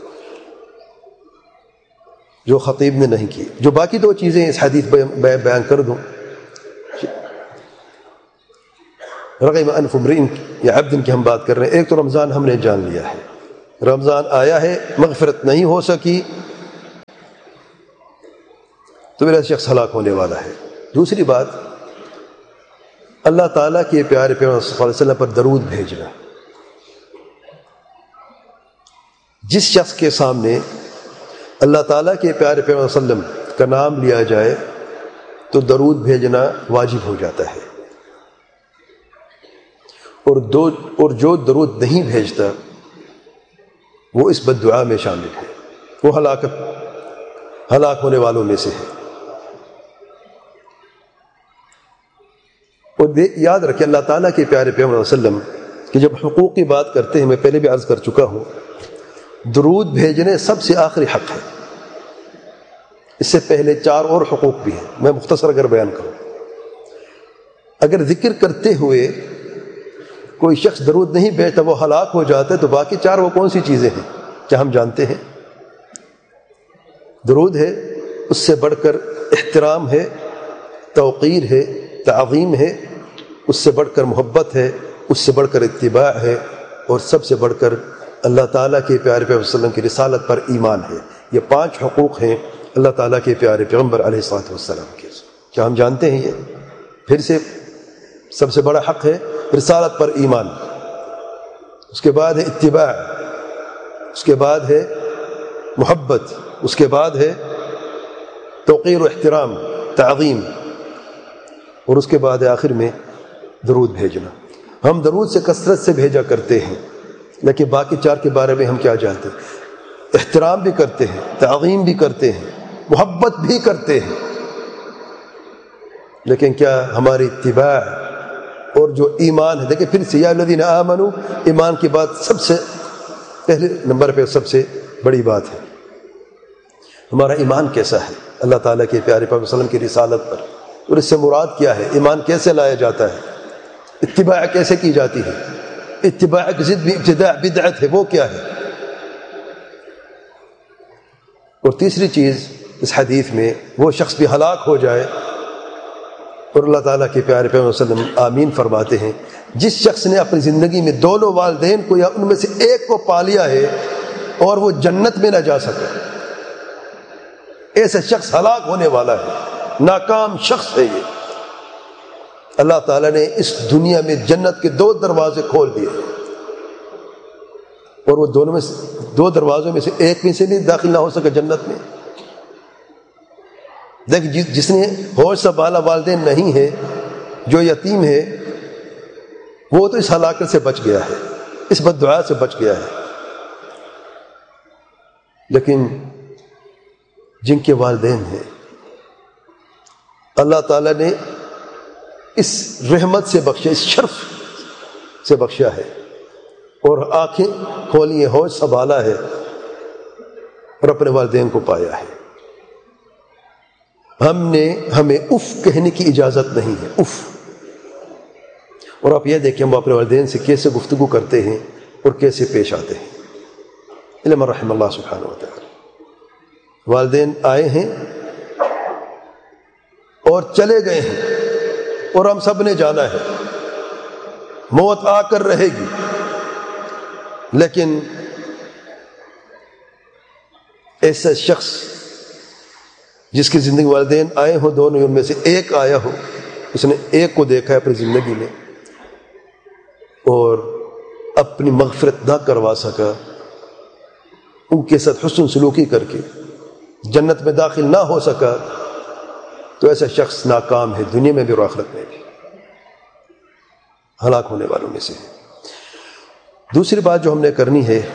جو خطیب نے نہیں کی، جو باقی دو چیزیں اس حدیث میں بیان کر دوں۔ رغم انف امرئ یا عبد کی ہم بات کر رہے ہیں۔ ایک تو رمضان ہم نے جان لیا ہے، رمضان آیا ہے، مغفرت نہیں ہو سکی، تو میرا شخص ہلاک ہونے والا ہے۔ دوسری بات، اللہ تعالیٰ کے پیارے پیغمبر صلی اللہ علیہ وسلم پر درود بھیجنا۔ جس شخص کے سامنے اللہ تعالیٰ کے پیارے پیغمبر صلی اللہ علیہ وسلم کا نام لیا جائے تو درود بھیجنا واجب ہو جاتا ہے، اور دو اور جو درود نہیں بھیجتا وہ اس بد دعا میں شامل ہے، وہ ہلاکت ہلاک ہونے والوں میں سے ہے۔ اور یاد رکھیں اللہ تعالیٰ کے پیارے پیغمبر صلی اللہ علیہ وسلم کہ جب حقوق کی بات کرتے ہیں، میں پہلے بھی عرض کر چکا ہوں، درود بھیجنے سب سے آخری حق ہے، اس سے پہلے چار اور حقوق بھی ہیں، میں مختصر اگر بیان کروں۔ اگر ذکر کرتے ہوئے کوئی شخص درود نہیں بھیجتا وہ ہلاک ہو جاتا ہے، تو باقی چار وہ کون سی چیزیں ہیں؟ کیا ہم جانتے ہیں؟ درود ہے، اس سے بڑھ کر احترام ہے، توقیر ہے، تعظیم ہے، اس سے بڑھ کر محبت ہے، اس سے بڑھ کر اتباع ہے، اور سب سے بڑھ کر اللہ تعالیٰ کے پیارے پیغمبر صلی اللہ علیہ وسلم کی رسالت پر ایمان ہے۔ یہ پانچ حقوق ہیں اللہ تعالیٰ کے پیارے پیغمبر علیہ الصلوۃ والسلام کے۔ کیا ہم جانتے ہیں؟ یہ پھر سے سب سے بڑا حق ہے رسالت پر ایمان، اس کے بعد ہے اتباع، اس کے بعد ہے محبت، اس کے بعد ہے توقیر و احترام، تعظیم، اور اس کے بعد آخر میں درود بھیجنا۔ ہم درود سے کثرت سے بھیجا کرتے ہیں، لیکن باقی چار کے بارے میں ہم کیا جانتے ہیں؟ احترام بھی کرتے ہیں، تعظیم بھی کرتے ہیں، محبت بھی کرتے ہیں، لیکن کیا ہماری اتباع اور جو ایمان ہے؟ دیکھیں پھر سے یا الذین آمنوا، ایمان کی بات سب سے پہلے نمبر پہ سب سے بڑی بات ہے۔ ہمارا ایمان کیسا ہے اللہ تعالیٰ کے پیارے پیغمبر صلی اللہ علیہ وسلم کی رسالت پر، اور اس سے مراد کیا ہے؟ ایمان کیسے لایا جاتا ہے؟ اتباع کیسے کی جاتی ہے؟ اتباع کی ضد بھی ابتداع بدعت ہے، وہ کیا ہے؟ اور تیسری چیز اس حدیث میں، وہ شخص بھی ہلاک ہو جائے اور اللہ تعالیٰ کے پیارے پیغمبر صلی اللہ علیہ وسلم آمین فرماتے ہیں، جس شخص نے اپنی زندگی میں دونوں والدین کو یا ان میں سے ایک کو پا لیا ہے اور وہ جنت میں نہ جا سکا، ایسا شخص ہلاک ہونے والا ہے، ناکام شخص ہے یہ۔ اللہ تعالیٰ نے اس دنیا میں جنت کے دو دروازے کھول دیے، اور وہ دونوں میں سے دو دروازوں میں سے ایک میں سے بھی داخل نہ ہو سکا جنت میں۔ دیکھ جس جس نے ہوش سنبھالا والدین نہیں ہے، جو یتیم ہے، وہ تو اس ہلاکت سے بچ گیا ہے، اس بد دعا سے بچ گیا ہے، لیکن جن کے والدین ہیں اللہ تعالیٰ نے اس رحمت سے بخشا، اس شرف سے بخشا ہے، اور آنکھیں کھولی ہیں، ہوش سنبھالا ہے، اور اپنے والدین کو پایا ہے۔ ہم نے ہمیں اف کہنے کی اجازت نہیں ہے، اف۔ اور آپ یہ دیکھیں ہم اپنے والدین سے کیسے گفتگو کرتے ہیں اور کیسے پیش آتے ہیں۔ علم رحم اللہ سبحانہ وتعالی، والدین آئے ہیں اور چلے گئے ہیں، اور ہم سب نے جانا ہے، موت آ کر رہے گی، لیکن ایسا شخص جس کی زندگی والدین آئے ہوں، دونوں ان میں سے ایک آیا ہو، اس نے ایک کو دیکھا ہے اپنی زندگی میں اور اپنی مغفرت نہ کروا سکا، ان کے ساتھ حسن سلوکی کر کے جنت میں داخل نہ ہو سکا، تو ایسا شخص ناکام ہے، دنیا میں بھی اور آخرت میں بھی، ہلاک ہونے والوں میں سے ہے۔ دوسری بات جو ہم نے کرنی ہے،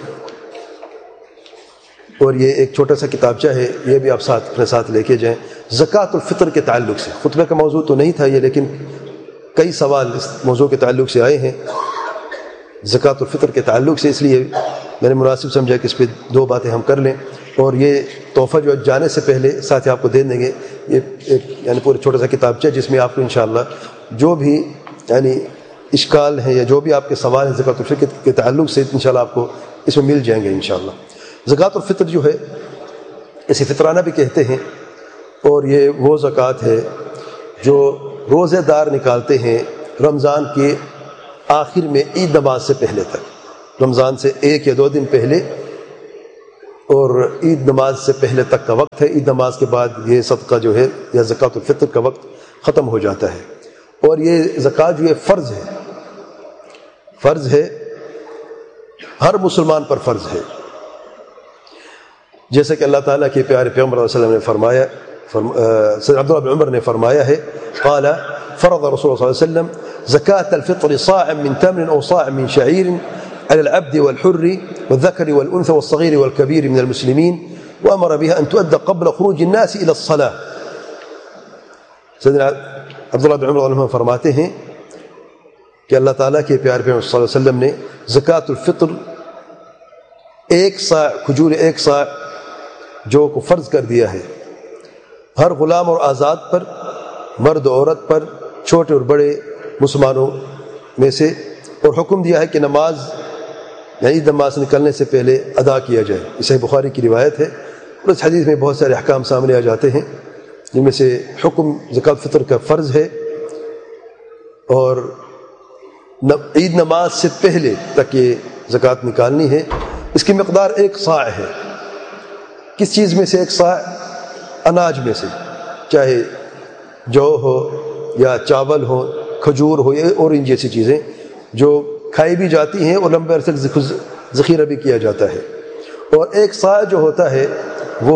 اور یہ ایک چھوٹا سا کتابچہ ہے، یہ بھی آپ ساتھ اپنے ساتھ لے کے جائیں، زکوٰۃ الفطر کے تعلق سے۔ خطبہ کا موضوع تو نہیں تھا یہ، لیکن کئی سوال اس موضوع کے تعلق سے آئے ہیں زکوٰۃ الفطر کے تعلق سے، اس لیے میں نے مناسب سمجھا کہ اس پہ دو باتیں ہم کر لیں۔ اور یہ تحفہ جو جانے سے پہلے ساتھ آپ کو دے دیں گے، یہ ایک یعنی پورا چھوٹا سا کتابچہ جس میں آپ کو انشاءاللہ جو بھی یعنی اشکال ہیں یا جو بھی آپ کے سوال ہیں زکوٰۃ الفطر کے تعلق سے انشاءاللہ آپ کو اس میں مل جائیں گے انشاءاللہ۔ زکوٰۃ الفطر جو ہے اسے فطرانہ بھی کہتے ہیں، اور یہ وہ زکوٰۃ ہے جو روزے دار نکالتے ہیں رمضان کے آخر میں عید نماز سے پہلے تک، رمضان سے ایک یا دو دن پہلے اور عید نماز سے پہلے تک کا وقت ہے. عید نماز کے بعد یہ صدقہ جو ہے یا زکوٰۃ الفطر کا وقت ختم ہو جاتا ہے. اور یہ زکوٰۃ جو ہے فرض ہے، فرض ہے، ہر مسلمان پر فرض ہے. جیسے کہ اللہ تعالیٰ کے پیارے پیغمبر صلی اللہ علیہ وسلم نے فرمایا، سید عبداللہ بن عمر نے فرمایا ہے، قال فرض رسول اللہ صلی اللہ علیہ وسلم زکاة الفطر صاع من تمر او صاع من شعير على العبد والحر والذكر والأنثى والصغير والكبير من المسلمين وأمر بها أن تؤدى قبل خروج الناس إلى الصلاة. سیدنا عبداللہ بن عمر عنہ فرماتے ہیں کہ اللہ تعالیٰ کے پیارے پیغمبر صلی اللہ علیہ وسلم نے زکوٰۃ الفطر ایک صاع کھجور ایک صاع جو کو فرض کر دیا ہے ہر غلام اور آزاد پر، مرد و عورت پر، چھوٹے اور بڑے مسلمانوں میں سے، اور حکم دیا ہے کہ نماز یعنی عید نماز نکلنے سے پہلے ادا کیا جائے. یہ صحیح بخاری کی روایت ہے اور اس حدیث میں بہت سارے احکام سامنے آ جاتے ہیں جن میں سے حکم زکوٰۃ فطر کا فرض ہے، اور عید نماز سے پہلے تک یہ زکوٰۃ نکالنی ہے. اس کی مقدار ایک صاع ہے. کس چیز میں سے ایک صاع؟ اناج میں سے، چاہے جو ہو یا چاول ہو، کھجور ہو، یا اور ان جیسی چیزیں جو کھائی بھی جاتی ہیں اور لمبے عرصے تک ذخیرہ بھی کیا جاتا ہے. اور ایک صاع جو ہوتا ہے وہ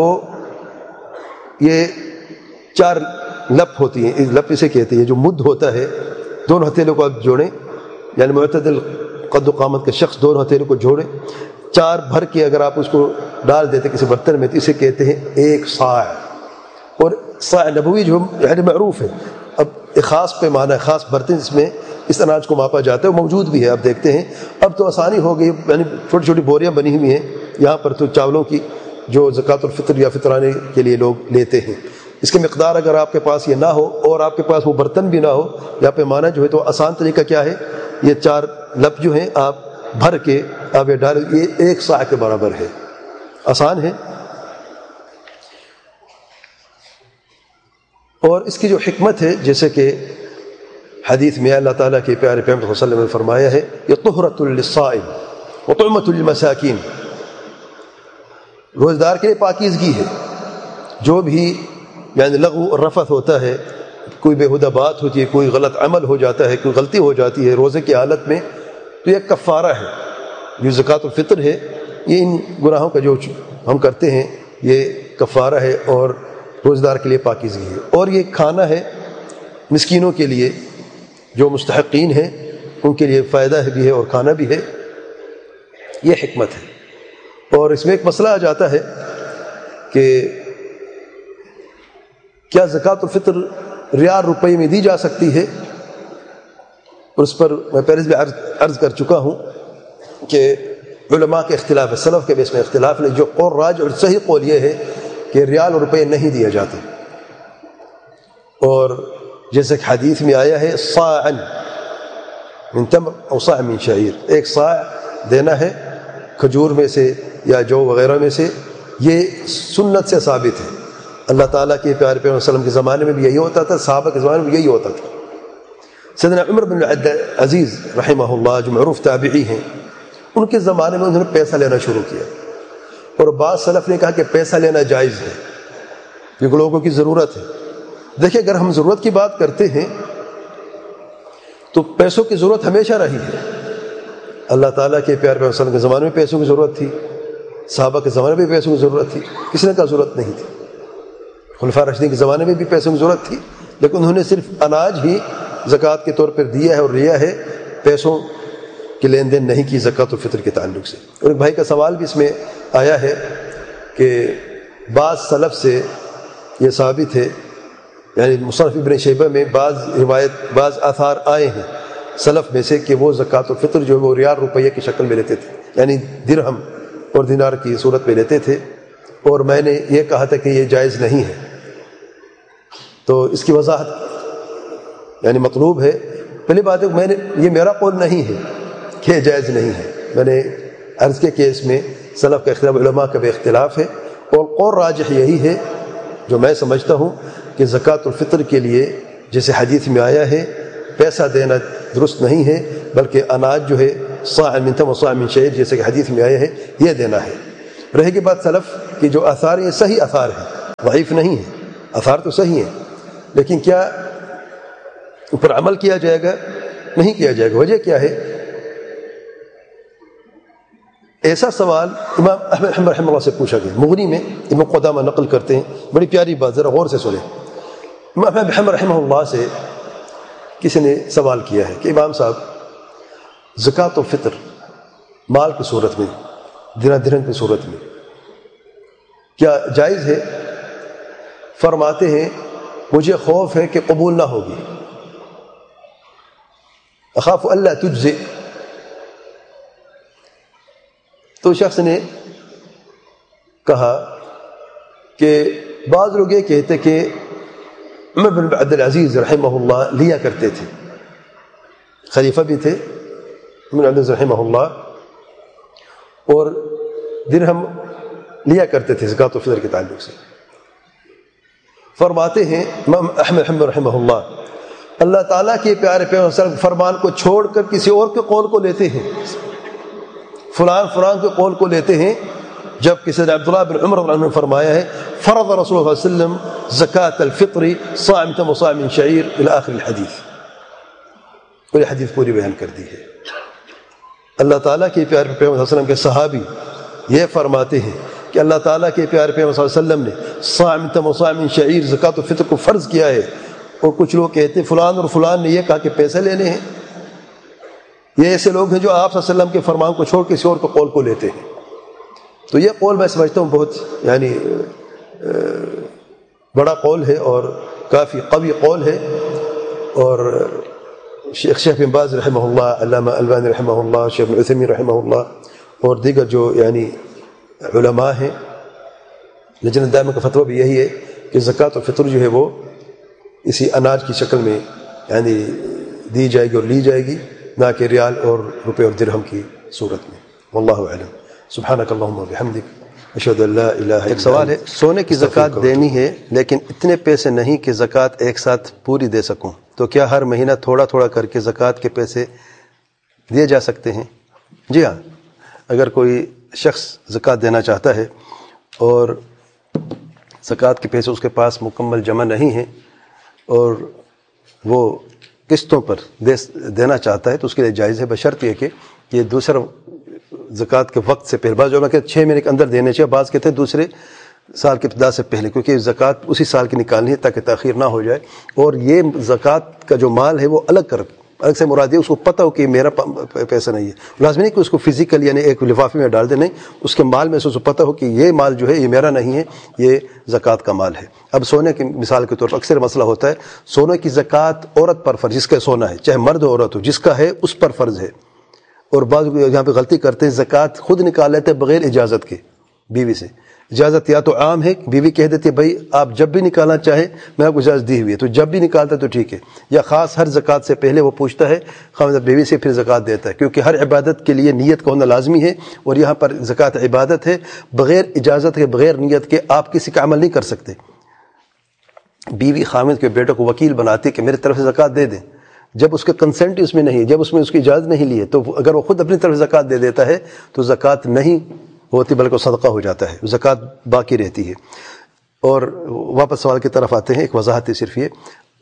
یہ چار لپ ہوتی ہیں، لپ اسے کہتے ہیں جو مد ہوتا ہے. دونوں ہتھیلیوں کو آپ جوڑیں، یعنی معتدل قد و قامت کے شخص دونوں ہتھیلیوں کو جوڑیں، چار بھر کے اگر آپ اس کو ڈال دیتے کسی برتن میں تو اسے کہتے ہیں ایک صاع. اور صاع نبوی جو یعنی معروف ہے. اب ایک خاص پیمانہ ہے، خاص برتن جس میں اس اناج کو ماپا جاتا ہے، وہ موجود بھی ہے. آپ دیکھتے ہیں اب تو آسانی ہو گئی، یعنی چھوٹی چھوٹی بوریاں بنی ہوئی ہیں یہاں پر تو چاولوں کی جو زکوٰۃ الفطر یا فطرانے کے لیے لوگ لیتے ہیں. اس کی مقدار اگر آپ کے پاس یہ نہ ہو اور آپ کے پاس وہ برتن بھی نہ ہو یا پیمانہ جو ہے، تو آسان طریقہ کیا ہے، یہ چار لپ جو ہیں آپ بھر کے آپ یہ ڈال، یہ ایک صاع کے برابر ہے. آسان ہے. اور اس کی جو حکمت ہے، جیسے کہ حدیث میں اللہ تعالیٰ کے پیارے پیغمبر صلی اللہ علیہ وسلم نے فرمایا ہے، یہ طہرۃ للصائم وطعمۃ للمساکین، روزدار کے لیے پاکیزگی ہے. جو بھی یعنی لغو اور رفث ہوتا ہے، کوئی بےہودہ بات ہوتی ہے، کوئی غلط عمل ہو جاتا ہے، کوئی غلطی ہو جاتی ہے روزے کی حالت میں، تو یہ کفارہ ہے. جو زکوٰۃ الفطر ہے یہ ان گناہوں کا جو ہم کرتے ہیں یہ کفارہ ہے اور روزدار کے لیے پاکیزگی ہے. اور یہ کھانا ہے مسکینوں کے لیے، جو مستحقین ہیں ان کے لیے فائدہ بھی ہے اور کھانا بھی ہے. یہ حکمت ہے. اور اس میں ایک مسئلہ آ جاتا ہے کہ کیا زکوٰۃ الفطر ریال روپے میں دی جا سکتی ہے؟ اور اس پر میں پہلے بھی عرض, عرض کر چکا ہوں کہ علماء کے اختلاف ہے، سلف کے بھی اس میں اختلاف ہے. جو قول راج اور صحیح قول یہ ہے کہ ریال اور روپے نہیں دیے جاتے. اور جیسے کہ حدیث میں آیا ہے صاعا من تمر او صاع من شعیر، ایک صاع دینا ہے کھجور میں سے یا جو وغیرہ میں سے. یہ سنت سے ثابت ہے. اللہ تعالیٰ کے پیارے پیغمبر صلی اللہ علیہ وسلم کے زمانے میں بھی یہی ہوتا تھا، صحابہ کے زمانے میں بھی یہی ہوتا تھا. سیدنا عمر بن عزیز رحمہ اللہ جو معروف تابعی ہیں، ان کے زمانے میں انہوں نے پیسہ لینا شروع کیا. اور بعض سلف نے کہا کہ پیسہ لینا جائز ہے کیونکہ لوگوں کی ضرورت ہے. دیکھیں اگر ہم ضرورت کی بات کرتے ہیں تو پیسوں کی ضرورت ہمیشہ رہی ہے. اللہ تعالیٰ کے پیارے پیغمبر صلی اللہ علیہ وسلم کے زمانے میں پیسوں کی ضرورت تھی، صحابہ کے زمانے میں بھی پیسوں کی ضرورت تھی، کسی نے کہا ضرورت نہیں تھی. خلفاء راشدین کے زمانے میں بھی پیسوں کی ضرورت تھی، لیکن انہوں نے صرف اناج ہی زکوٰۃ کے طور پر دیا ہے اور لیا ہے، پیسوں کی لین دین نہیں کی زکوٰۃ الفطر کے تعلق سے. اور ایک بھائی کا سوال بھی اس میں آیا ہے کہ بعض سلف سے یہ ثابت ہے، یعنی مصنف ابن شیبہ میں بعض روایت بعض آثار آئے ہیں سلف میں سے کہ وہ زکوٰۃ الفطر جو ہے وہ ریال روپیہ کی شکل میں لیتے تھے، یعنی درہم اور دینار کی صورت میں لیتے تھے. اور میں نے یہ کہا تھا کہ یہ جائز نہیں ہے. تو اس کی وضاحت یعنی مطلوب ہے. پہلی بات ہے میں نے یہ میرا قول نہیں ہے کہ یہ جائز نہیں ہے. میں نے عرض کے کیس میں سلف کا اختلاف، علماء کا بھی اختلاف ہے، اور قول راجح یہی ہے جو میں سمجھتا ہوں کہ زکوٰۃ الفطر کے لیے جیسے حدیث میں آیا ہے پیسہ دینا درست نہیں ہے، بلکہ اناج جو ہے صاع من تمر صاع من شعیر جیسے کہ حدیث میں آیا ہے یہ دینا ہے. رہے کی بات سلف کی جو آثار ہیں صحیح آثار ہیں، ضعیف نہیں ہیں، آثار تو صحیح ہیں، لیکن کیا اوپر عمل کیا جائے گا؟ نہیں کیا جائے گا۔ وجہ کیا ہے؟ ایسا سوال امام احمد رحمہ رحمہ اللہ سے پوچھا گیا، مغنی میں ابن قدامہ نقل کرتے ہیں، بڑی پیاری بات، ذرا غور سے سنیں۔ امام احمد رحمہ رحمہ اللہ سے کسی نے سوال کیا ہے کہ امام صاحب زکوٰۃ و فطر مال کی صورت میں، درہم درہم کی صورت میں کیا جائز ہے؟ فرماتے ہیں مجھے خوف ہے کہ قبول نہ ہوگی، اخاف اللہ تجزئ۔ تو شخص نے کہا کہ بعض لوگ یہ کہتے کہ عمر بن عبد العزیز رحمہ اللہ لیا کرتے تھے، خلیفہ بھی تھے عمر بن عبد العزیز رحمہ اللہ، اور درہم لیا کرتے تھے زکوٰۃ و فطر کے تعلق سے۔ فرماتے ہیں امام احمد رحمہ رحمہ اللہ، اللہ تعالیٰ کے پیارے پیغمبر صلی اللہ علیہ وسلم فرمان کو چھوڑ کر کسی اور کے قول کو لیتے ہیں، فلان فلان کے قول کو لیتے ہیں، جب کسی نے عبداللہ بن عمر رضی اللہ عنہ نے فرمایا ہے فرض رسول اللہ صلی اللہ علیہ وسلم زکاة الفطر صاع وصاع من شعیر الى آخر الحدیث، پوری حدیث پوری بیان کر دی ہے۔ اللہ تعالیٰ کے پیارے پیغمبر صلی اللہ علیہ وسلم کے صحابی یہ فرماتے ہیں کہ اللہ تعالیٰ کے پیارے پیغمبر صلی اللہ علیہ وسلم نے صاع وصاع من شعیر زکاة الفطر کو فرض کیا ہے، اور کچھ لوگ کہتے ہیں فلان اور فلان نے یہ کہا کہ پیسے لینے ہیں۔ یہ ایسے لوگ ہیں جو آپ صلی اللہ علیہ وسلم کے فرمان کو چھوڑ کسی اور کے قول کو لیتے ہیں۔ تو یہ قول میں سمجھتا ہوں بہت یعنی بڑا قول ہے اور کافی قوی قول ہے، اور شیخ شیخ بن باز رحمہ اللہ، علامہ البانی رحمہ اللہ، شیخ بن عثیمین رحمہ اللہ اور دیگر جو یعنی علماء ہیں، لجنہ دائمہ کا فتویٰ بھی یہی ہے کہ زکوٰۃ و فطر جو ہے وہ اسی اناج کی شکل میں یعنی دی جائے گی اور لی جائے گی، نہ کہ ریال اور روپے اور درہم کی صورت میں۔ واللہ اعلم۔ سبحانک اللہم وبحمدک اشہد ان لا الہ الا انت۔ ایک سوال ہے، سونے کی زکوٰۃ دینی ہے لیکن اتنے پیسے نہیں کہ زکوٰۃ ایک ساتھ پوری دے سکوں، تو کیا ہر مہینہ تھوڑا تھوڑا کر کے زکوٰۃ کے پیسے دیے جا سکتے ہیں؟ جی ہاں، اگر کوئی شخص زکوٰۃ دینا چاہتا ہے اور زکوٰۃ کے پیسے اس کے پاس مکمل جمع نہیں ہیں اور وہ قسطوں پر دے دینا چاہتا ہے تو اس کے لیے جائز ہے، بشرط یہ کہ یہ دوسرا زکوٰۃ کے وقت سے پہلے، بعض جو کہ چھ مہینے کے اندر دینے چاہیے، بعض کہتے ہیں دوسرے سال کی ابتدا سے پہلے، کیونکہ زکوٰۃ اسی سال کی نکالنی ہے تاکہ تاخیر نہ ہو جائے، اور یہ زکوٰۃ کا جو مال ہے وہ الگ کر الگ سے مراد ہے اس کو پتہ ہو کہ میرا پیسہ نہیں ہے، لازمی نہیں کہ اس کو فزیکل یعنی ایک لفافے میں ڈال دے، نہیں، اس کے مال میں سے اس کو پتہ ہو کہ یہ مال جو ہے یہ میرا نہیں ہے، یہ زکوٰۃ کا مال ہے۔ اب سونے کی مثال کے طور پر اکثر مسئلہ ہوتا ہے سونے کی زکوٰۃ عورت پر فرض، جس کا سونا ہے چاہے مرد ہو عورت ہو، جس کا ہے اس پر فرض ہے، اور بعض یہاں پہ غلطی کرتے ہیں زکوٰۃ خود نکال لیتے ہیں بغیر اجازت کے بیوی سے۔ اجازت یا تو عام ہے، بیوی کہہ دیتی ہے بھائی آپ جب بھی نکالنا چاہیں میں آپ کو اجازت دی ہوئی ہے، تو جب بھی نکالتا ہے تو ٹھیک ہے، یا خاص ہر زکوٰۃ سے پہلے وہ پوچھتا ہے خاوند بیوی سے پھر زکوٰۃ دیتا ہے، کیونکہ ہر عبادت کے لیے نیت کا ہونا لازمی ہے، اور یہاں پر زکوٰۃ عبادت ہے، بغیر اجازت کے بغیر نیت کے آپ کسی کا عمل نہیں کر سکتے۔ بیوی خاوند کے بیٹوں کو وکیل بناتی کہ میری طرف سے زکوٰۃ دے دیں، جب اس کے کنسنٹ اس میں نہیں ہے، جب اس میں اس کی اجازت نہیں لی ہے، تو اگر وہ خود اپنی طرف زکوٰۃ دے دیتا ہے تو زکوٰۃ نہیں ہوتی بلکہ صدقہ ہو جاتا ہے، زکوٰۃ باقی رہتی ہے۔ اور واپس سوال کی طرف آتے ہیں، ایک وضاحت ہے صرف یہ،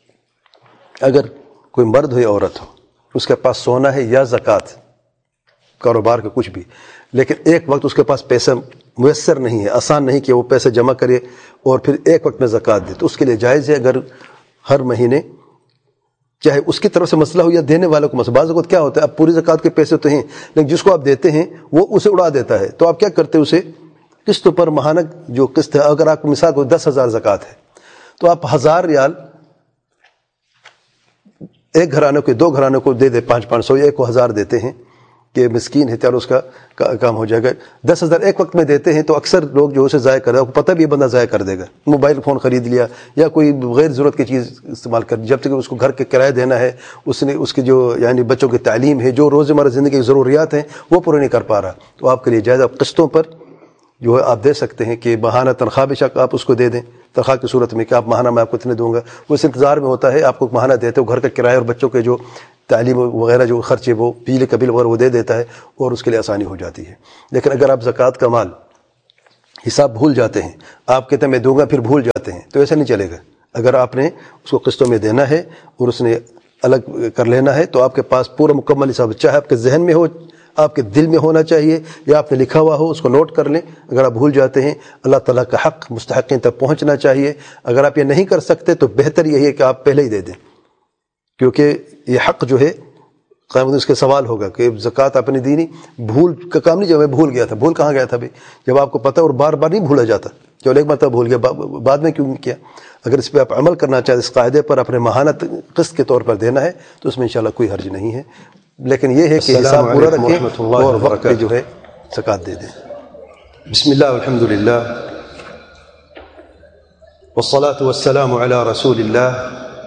اگر کوئی مرد ہو یا عورت ہو، اس کے پاس سونا ہے یا زکوٰۃ کاروبار کا کچھ بھی، لیکن ایک وقت اس کے پاس پیسہ میسر نہیں ہے، آسان نہیں کہ وہ پیسے جمع کرے اور پھر ایک وقت میں زکوٰۃ دے، تو اس کے لیے جائز ہے اگر ہر مہینے چاہے اس کی طرف سے مسئلہ ہو یا دینے والوں کو مسئلہ، بعض اوقات کیا ہوتا ہے اب پوری زکوٰۃ کے پیسے تو ہیں لیکن جس کو آپ دیتے ہیں وہ اسے اڑا دیتا ہے، تو آپ کیا کرتے ہیں اسے قسط پر ماہانہ جو قسط ہے، اگر آپ کو مثال کو دس ہزار زکوٰۃ ہے تو آپ ہزار ریال ایک گھرانے کو دو گھرانے کو دے دے پانچ پانچ سو، ایک کو ہزار دیتے ہیں کہ مسکین ہے چلو اس کا کام ہو جائے گا، دس ہزار ایک وقت میں دیتے ہیں تو اکثر لوگ جو اسے ضائع کر رہے ہیں پتہ بھی یہ بندہ ضائع کر دے گا، موبائل فون خرید لیا یا کوئی غیر ضرورت کی چیز استعمال کر، جب تک اس کو گھر کے کرایہ دینا ہے، اس نے اس کی جو یعنی بچوں کی تعلیم ہے، جو روزمرہ زندگی کی ضروریات ہیں وہ پورے نہیں کر پا رہا، تو آپ کے لیے جائز آپ قسطوں پر جو ہے آپ دے سکتے ہیں کہ ماہانہ تنخواہ بے شک آپ اس کو دے دیں، تنخواہ کی صورت میں کہ آپ ماہانہ میں آپ کو اتنے دوں گا، وہ اس انتظار میں ہوتا ہے آپ کو ماہانہ دیتے ہو، گھر کا کرایہ اور بچوں کے جو تعلیم وغیرہ جو خرچے وہ بجلی کا بل وغیرہ وہ دے دیتا ہے اور اس کے لیے آسانی ہو جاتی ہے۔ لیکن اگر آپ زکوٰۃ کا مال حساب بھول جاتے ہیں، آپ کہتے ہیں میں دوں گا پھر بھول جاتے ہیں، تو ایسا نہیں چلے گا. اگر آپ نے اس کو قسطوں میں دینا ہے اور اس نے الگ کر لینا ہے تو آپ کے پاس پورا مکمل حساب، چاہے آپ کے ذہن میں ہو، آپ کے دل میں ہونا چاہیے، یا آپ نے لکھا ہوا ہو اس کو نوٹ کر لیں. اگر آپ بھول جاتے ہیں، اللہ تعالیٰ کا حق مستحقین تک پہنچنا چاہیے. اگر آپ یہ نہیں کر سکتے تو بہتر یہی ہے کہ آپ پہلے ہی دے دیں، کیونکہ یہ حق جو ہے قیامت اس کے سوال ہوگا کہ زکوٰۃ آپ نے دی نہیں. بھول کا کام نہیں، جب میں بھول گیا تھا، بھول کہاں گیا تھا بھائی؟ جب آپ کو پتہ اور بار بار نہیں بھولا جاتا، جو ایک مرتبہ بھول گیا بعد میں کیوں کیا. اگر اس پہ آپ عمل کرنا چاہتے، اس قاعدے پر اپنے ماہانہ قسط کے طور پر دینا ہے تو اس میں انشاءاللہ کوئی حرج نہیں ہے، لیکن یہ ہے کہ حساب پورا رکھیں اور وقت پہ جو ہے زکوٰۃ دے دیں. بسم اللہ والحمد للہ والصلاة والسلام على رسول اللہ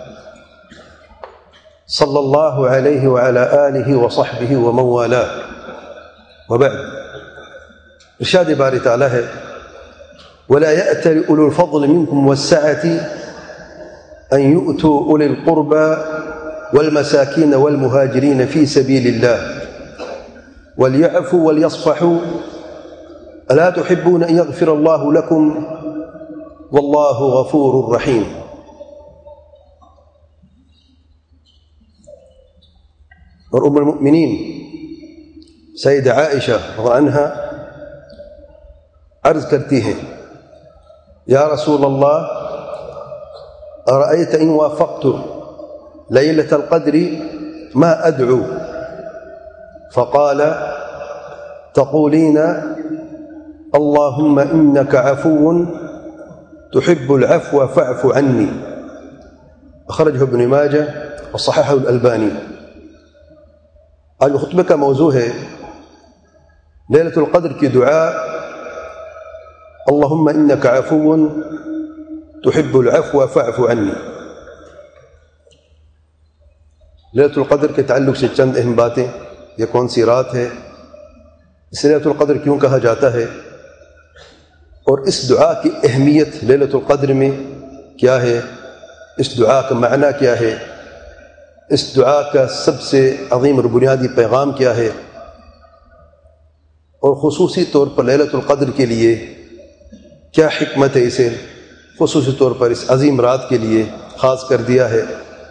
صلی اللہ علیہ وعلى آلہ وصحبہ ومن والاه وبعد. ارشاد باری تعالی ہے ولا يأتل أولو الفضل منكم والسعة أن يؤتوا أولي القربى والمساكين والمهاجرين في سبيل الله وليعفوا وليصفحوا ألا تحبون أن يغفر الله لكم والله غفور رحيم. اور ام المؤمنین سیدہ عائشہ رضی اللہ عنہا عرض کرتی ہیں یا رسول اللہ ارأيت إن وافقت ليلة القدر ما أدعو؟ فقال تقولين اللهم إنك عفو تحب العفو فاعف عني. أخرجه ابن ماجه وصححه الألباني. آج خطبے کا موضوع ہے لیلۃ القدر کی دعا اللہم انک عفو تحب العفو فاعف عنی. لیلۃ القدر کے تعلق سے چند اہم باتیں. یہ کون سی رات ہے؟ اس لیلۃ القدر کیوں کہا جاتا ہے؟ اور اس دعا کی اہمیت لیلۃ القدر میں کیا ہے؟ اس دعا کا معنی کیا ہے؟ اس دعا کا سب سے عظیم اور بنیادی پیغام کیا ہے؟ اور خصوصی طور پر لیلۃ القدر کے لیے کیا حکمت ہے اسے خصوصی طور پر اس عظیم رات کے لیے خاص کر دیا ہے؟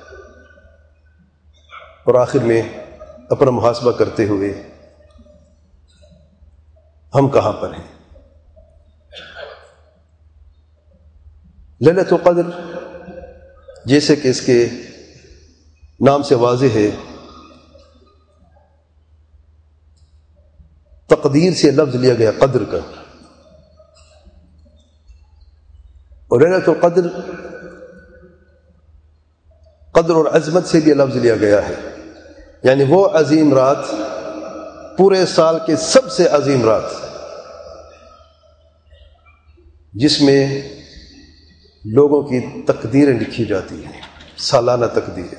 اور آخر میں اپنا محاسبہ کرتے ہوئے ہم کہاں پر ہیں؟ لیلۃ القدر جیسے کہ اس کے نام سے واضح ہے، تقدیر سے لفظ لیا گیا قدر کا، اور لیلۃ القدر قدر اور عظمت سے بھی لفظ لیا گیا ہے، یعنی وہ عظیم رات، پورے سال کے سب سے عظیم رات جس میں لوگوں کی تقدیریں لکھی جاتی ہیں، سالانہ تقدیریں.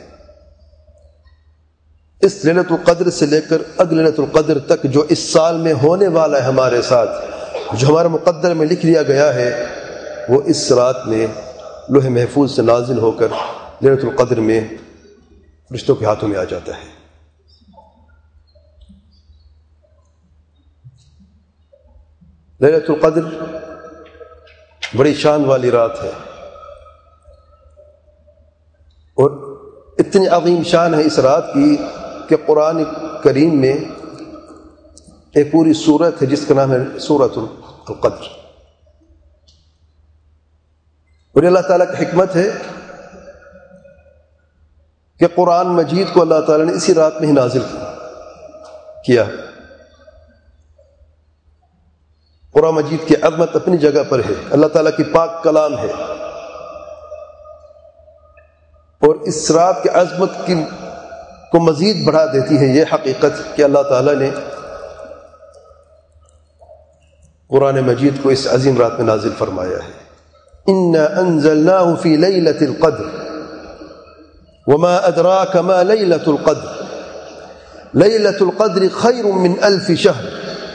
اس لیلۃ القدر سے لے کر اگلے لیلۃ القدر تک جو اس سال میں ہونے والا ہے ہمارے ساتھ، جو ہمارے مقدر میں لکھ لیا گیا ہے، وہ اس رات میں لوح محفوظ سے نازل ہو کر لیلۃ القدر میں فرشتوں کے ہاتھوں میں آ جاتا ہے. لیلۃ القدر بڑی شان والی رات ہے، اور اتنی عظیم شان ہے اس رات کی کہ قرآن کریم میں ایک پوری سورت ہے جس کا نام ہے سورۃ القدر. اور اللہ تعالیٰ کی حکمت ہے کہ قرآن مجید کو اللہ تعالیٰ نے اسی رات میں ہی نازل کیا. قرآن مجید کی عظمت اپنی جگہ پر ہے، اللہ تعالیٰ کی پاک کلام ہے، اور اس رات کی عظمت کی کو مزید بڑھا دیتی ہے یہ حقیقت کہ اللہ تعالیٰ نے قرآن مجید کو اس عظیم رات میں نازل فرمایا ہے. اِنَّا أَنزَلْنَاهُ فِي لَيْلَةِ الْقَدْرِ وَمَا أَدْرَاكَ مَا لَيْلَةُ الْقَدْرِ لَيْلَةُ الْقَدْرِ خَيْرٌ مِّنْ أَلْفِ شَهْرٍ.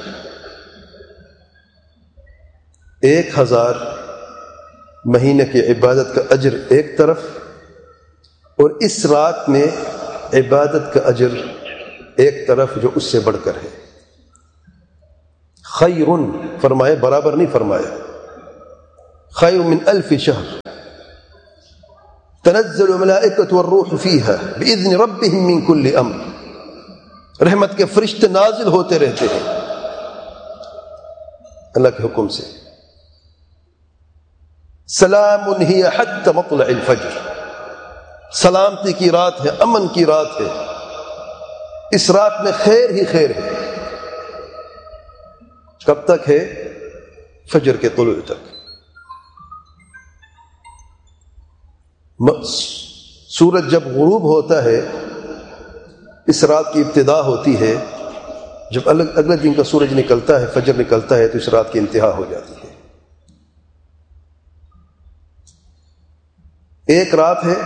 ایک ہزار مہینے کی عبادت کا اجر ایک طرف، اور اس رات میں عبادت کا اجر ایک طرف جو اس سے بڑھ کر ہے. خیرن فرمائے، برابر نہیں فرمایا. خیر من الف شہر تنزل الملائکۃ والروح فیہا باذن ربہم من کل امر، رحمت کے فرشتے نازل ہوتے رہتے ہیں اللہ کے حکم سے. سلام ہی حتی مطلع الفجر، سلامتی کی رات ہے، امن کی رات ہے، اس رات میں خیر ہی خیر ہے. کب تک ہے؟ فجر کے طلوع تک. سورج جب غروب ہوتا ہے اس رات کی ابتدا ہوتی ہے، جب اگلے دن کا سورج نکلتا ہے، فجر نکلتا ہے، تو اس رات کی انتہا ہو جاتی ہے. ایک رات ہے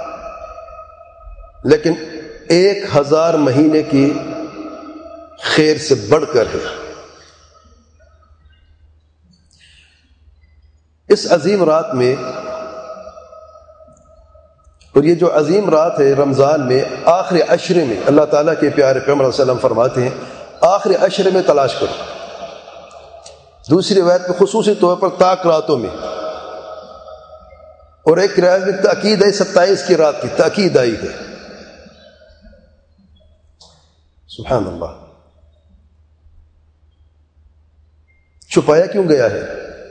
لیکن ایک ہزار مہینے کی خیر سے بڑھ کر ہے. اس عظیم رات میں، اور یہ جو عظیم رات ہے رمضان میں آخری عشرے میں، اللہ تعالیٰ کے پیارے پیغمبر صلی اللہ علیہ وسلم فرماتے ہیں آخری عشرے میں تلاش کرو. دوسری روایت میں خصوصی طور پر تاک راتوں میں، اور ایک روایت میں تاکید ہے ستائیس کی رات کی تاکید آئی ہے. سبحان اللہ. چھپایا کیوں گیا ہے؟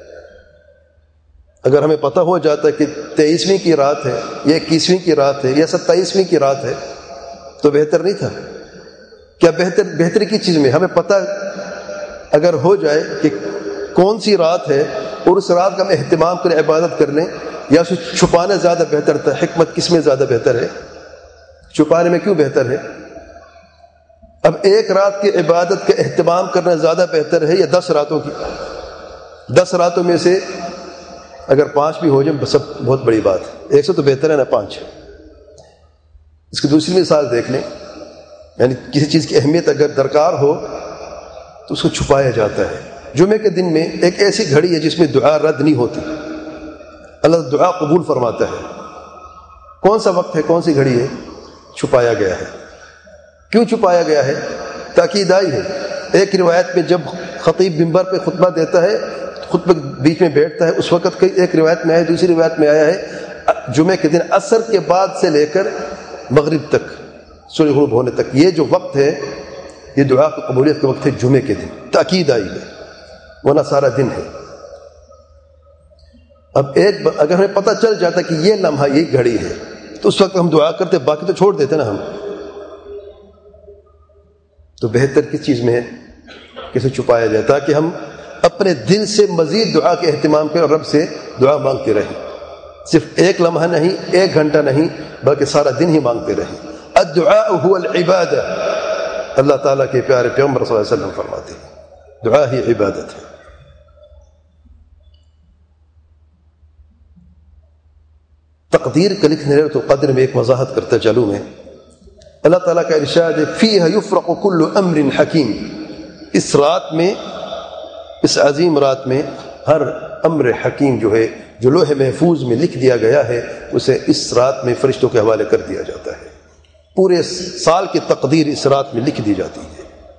اگر ہمیں پتہ ہو جاتا ہے کہ تیئیسویں کی رات ہے یا اکیسویں کی رات ہے یا ستائیسویں کی رات ہے تو بہتر نہیں تھا کیا؟ بہتر بہتری کی چیز میں ہمیں پتہ اگر ہو جائے کہ کون سی رات ہے اور اس رات کا ہم اہتمام کریں عبادت کرنے، یا اسے چھپانا زیادہ بہتر تھا؟ حکمت کس میں زیادہ بہتر ہے؟ چھپانے میں کیوں بہتر ہے؟ اب ایک رات کی عبادت کا اہتمام کرنا زیادہ بہتر ہے یا دس راتوں کی؟ دس راتوں میں سے اگر پانچ بھی ہو جائے سب بہت بڑی بات ہے. ایک سے تو بہتر ہے نا پانچ. اس کی دوسری مثال دیکھ لیں، یعنی کسی چیز کی اہمیت اگر درکار ہو تو اس کو چھپایا جاتا ہے. جمعے کے دن میں ایک ایسی گھڑی ہے جس میں دعا رد نہیں ہوتی، اللہ دعا قبول فرماتا ہے. کون سا وقت ہے، کون سی گھڑی ہے؟ چھپایا گیا ہے. کیوں چھپایا گیا ہے؟ تاکید آئی ہے. ایک روایت میں جب خطیب منبر پہ خطبہ دیتا ہے، خطبہ بیچ میں بیٹھتا ہے، اس وقت ایک روایت میں آیا، دوسری روایت میں آیا ہے جمعے کے دن عصر کے بعد سے لے کر مغرب تک، سورج غروب ہونے تک، یہ جو وقت ہے یہ دعا کی قبولیت کا وقت ہے. جمعے کے دن تاکید آئی ہے، ورنہ سارا دن ہے. اب ایک اگر ہمیں پتہ چل جاتا کہ یہ لمحہ یہ گھڑی ہے تو اس وقت ہم دعا کرتے، باقی تو چھوڑ دیتے نا ہم. تو بہتر کس چیز میں ہے؟ کسے چھپایا جائے تاکہ ہم اپنے دل سے مزید دعا کے اہتمام کریں اور رب سے دعا مانگتے رہیں. صرف ایک لمحہ نہیں، ایک گھنٹہ نہیں، بلکہ سارا دن ہی مانگتے رہیں. الدعاء هو العبادہ، اللہ تعالیٰ کے پیارے پیغمبر صلی اللہ علیہ وسلم فرماتے ہیں دعا ہی عبادت ہے. تقدیر کا لکھنے رہے تو قدر میں ایک وضاحت کرتا چلوں میں. اللہ تعالیٰ کا ارشاد ہے فیہا یفرق کل امر حکیم، اس رات میں، اس عظیم رات میں ہر امر حکیم جو ہے، جو لوح محفوظ میں لکھ دیا گیا ہے، اسے اس رات میں فرشتوں کے حوالے کر دیا جاتا ہے. پورے سال کی تقدیر اس رات میں لکھ دی جاتی ہے.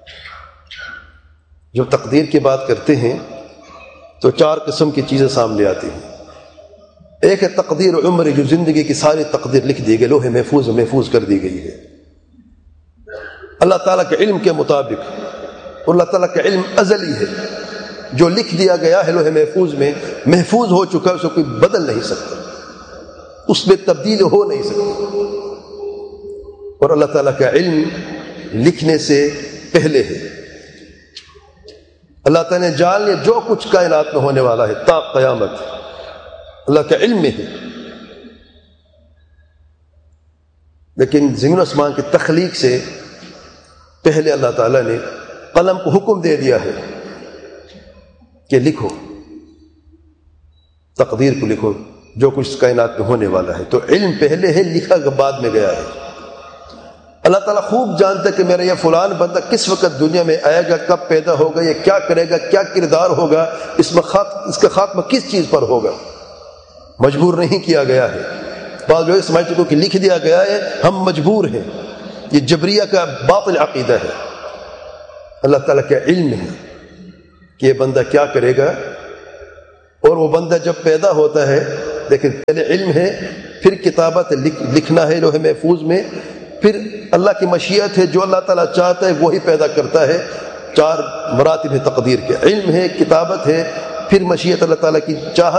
جب تقدیر کی بات کرتے ہیں تو چار قسم کی چیزیں سامنے آتی ہیں. ایک ہے تقدیر عمر، جو زندگی کی ساری تقدیر لکھ دی گئی، لوح محفوظ محفوظ کر دی گئی ہے اللہ تعالیٰ کے علم کے مطابق. اور اللہ تعالیٰ کا علم ازلی ہے، جو لکھ دیا گیا ہے لوح محفوظ میں، محفوظ ہو چکا ہے، اسے کوئی بدل نہیں سکتا، اس میں تبدیل ہو نہیں سکتی. اور اللہ تعالیٰ کا علم لکھنے سے پہلے ہے. اللہ تعالیٰ نے جان لیا جو کچھ کائنات میں ہونے والا ہے تا قیامت، اللہ کا علم میں ہے. لیکن زمین و آسمان کی تخلیق سے پہلے اللہ تعالیٰ نے قلم کو حکم دے دیا ہے کہ لکھو، تقدیر کو لکھو، جو کچھ کائنات میں ہونے والا ہے. تو علم پہلے ہے، لکھا بعد میں گیا ہے. اللہ تعالیٰ خوب جانتا ہے کہ میرا یہ فلان بندہ کس وقت دنیا میں آئے گا، کب پیدا ہوگا، یہ کیا کرے گا، کیا کردار ہوگا، اس میں خاک اس کا خاتمہ کس چیز پر ہوگا. مجبور نہیں کیا گیا ہے. بعض لوگ سمجھتے ہیں کہ لکھ دیا گیا ہے ہم مجبور ہیں، یہ جبریہ کا باطل عقیدہ ہے. اللہ تعالیٰ کا علم ہے کہ یہ بندہ کیا کرے گا اور وہ بندہ جب پیدا ہوتا ہے، لیکن پہلے علم ہے، پھر کتابت لکھ لکھنا ہے لوح محفوظ میں، پھر اللہ کی مشیت ہے، جو اللہ تعالیٰ چاہتا ہے وہی پیدا کرتا ہے۔ چار مراتب ہے تقدیر کے، علم ہے، کتابت ہے، پھر مشیت اللہ تعالیٰ کی چاہت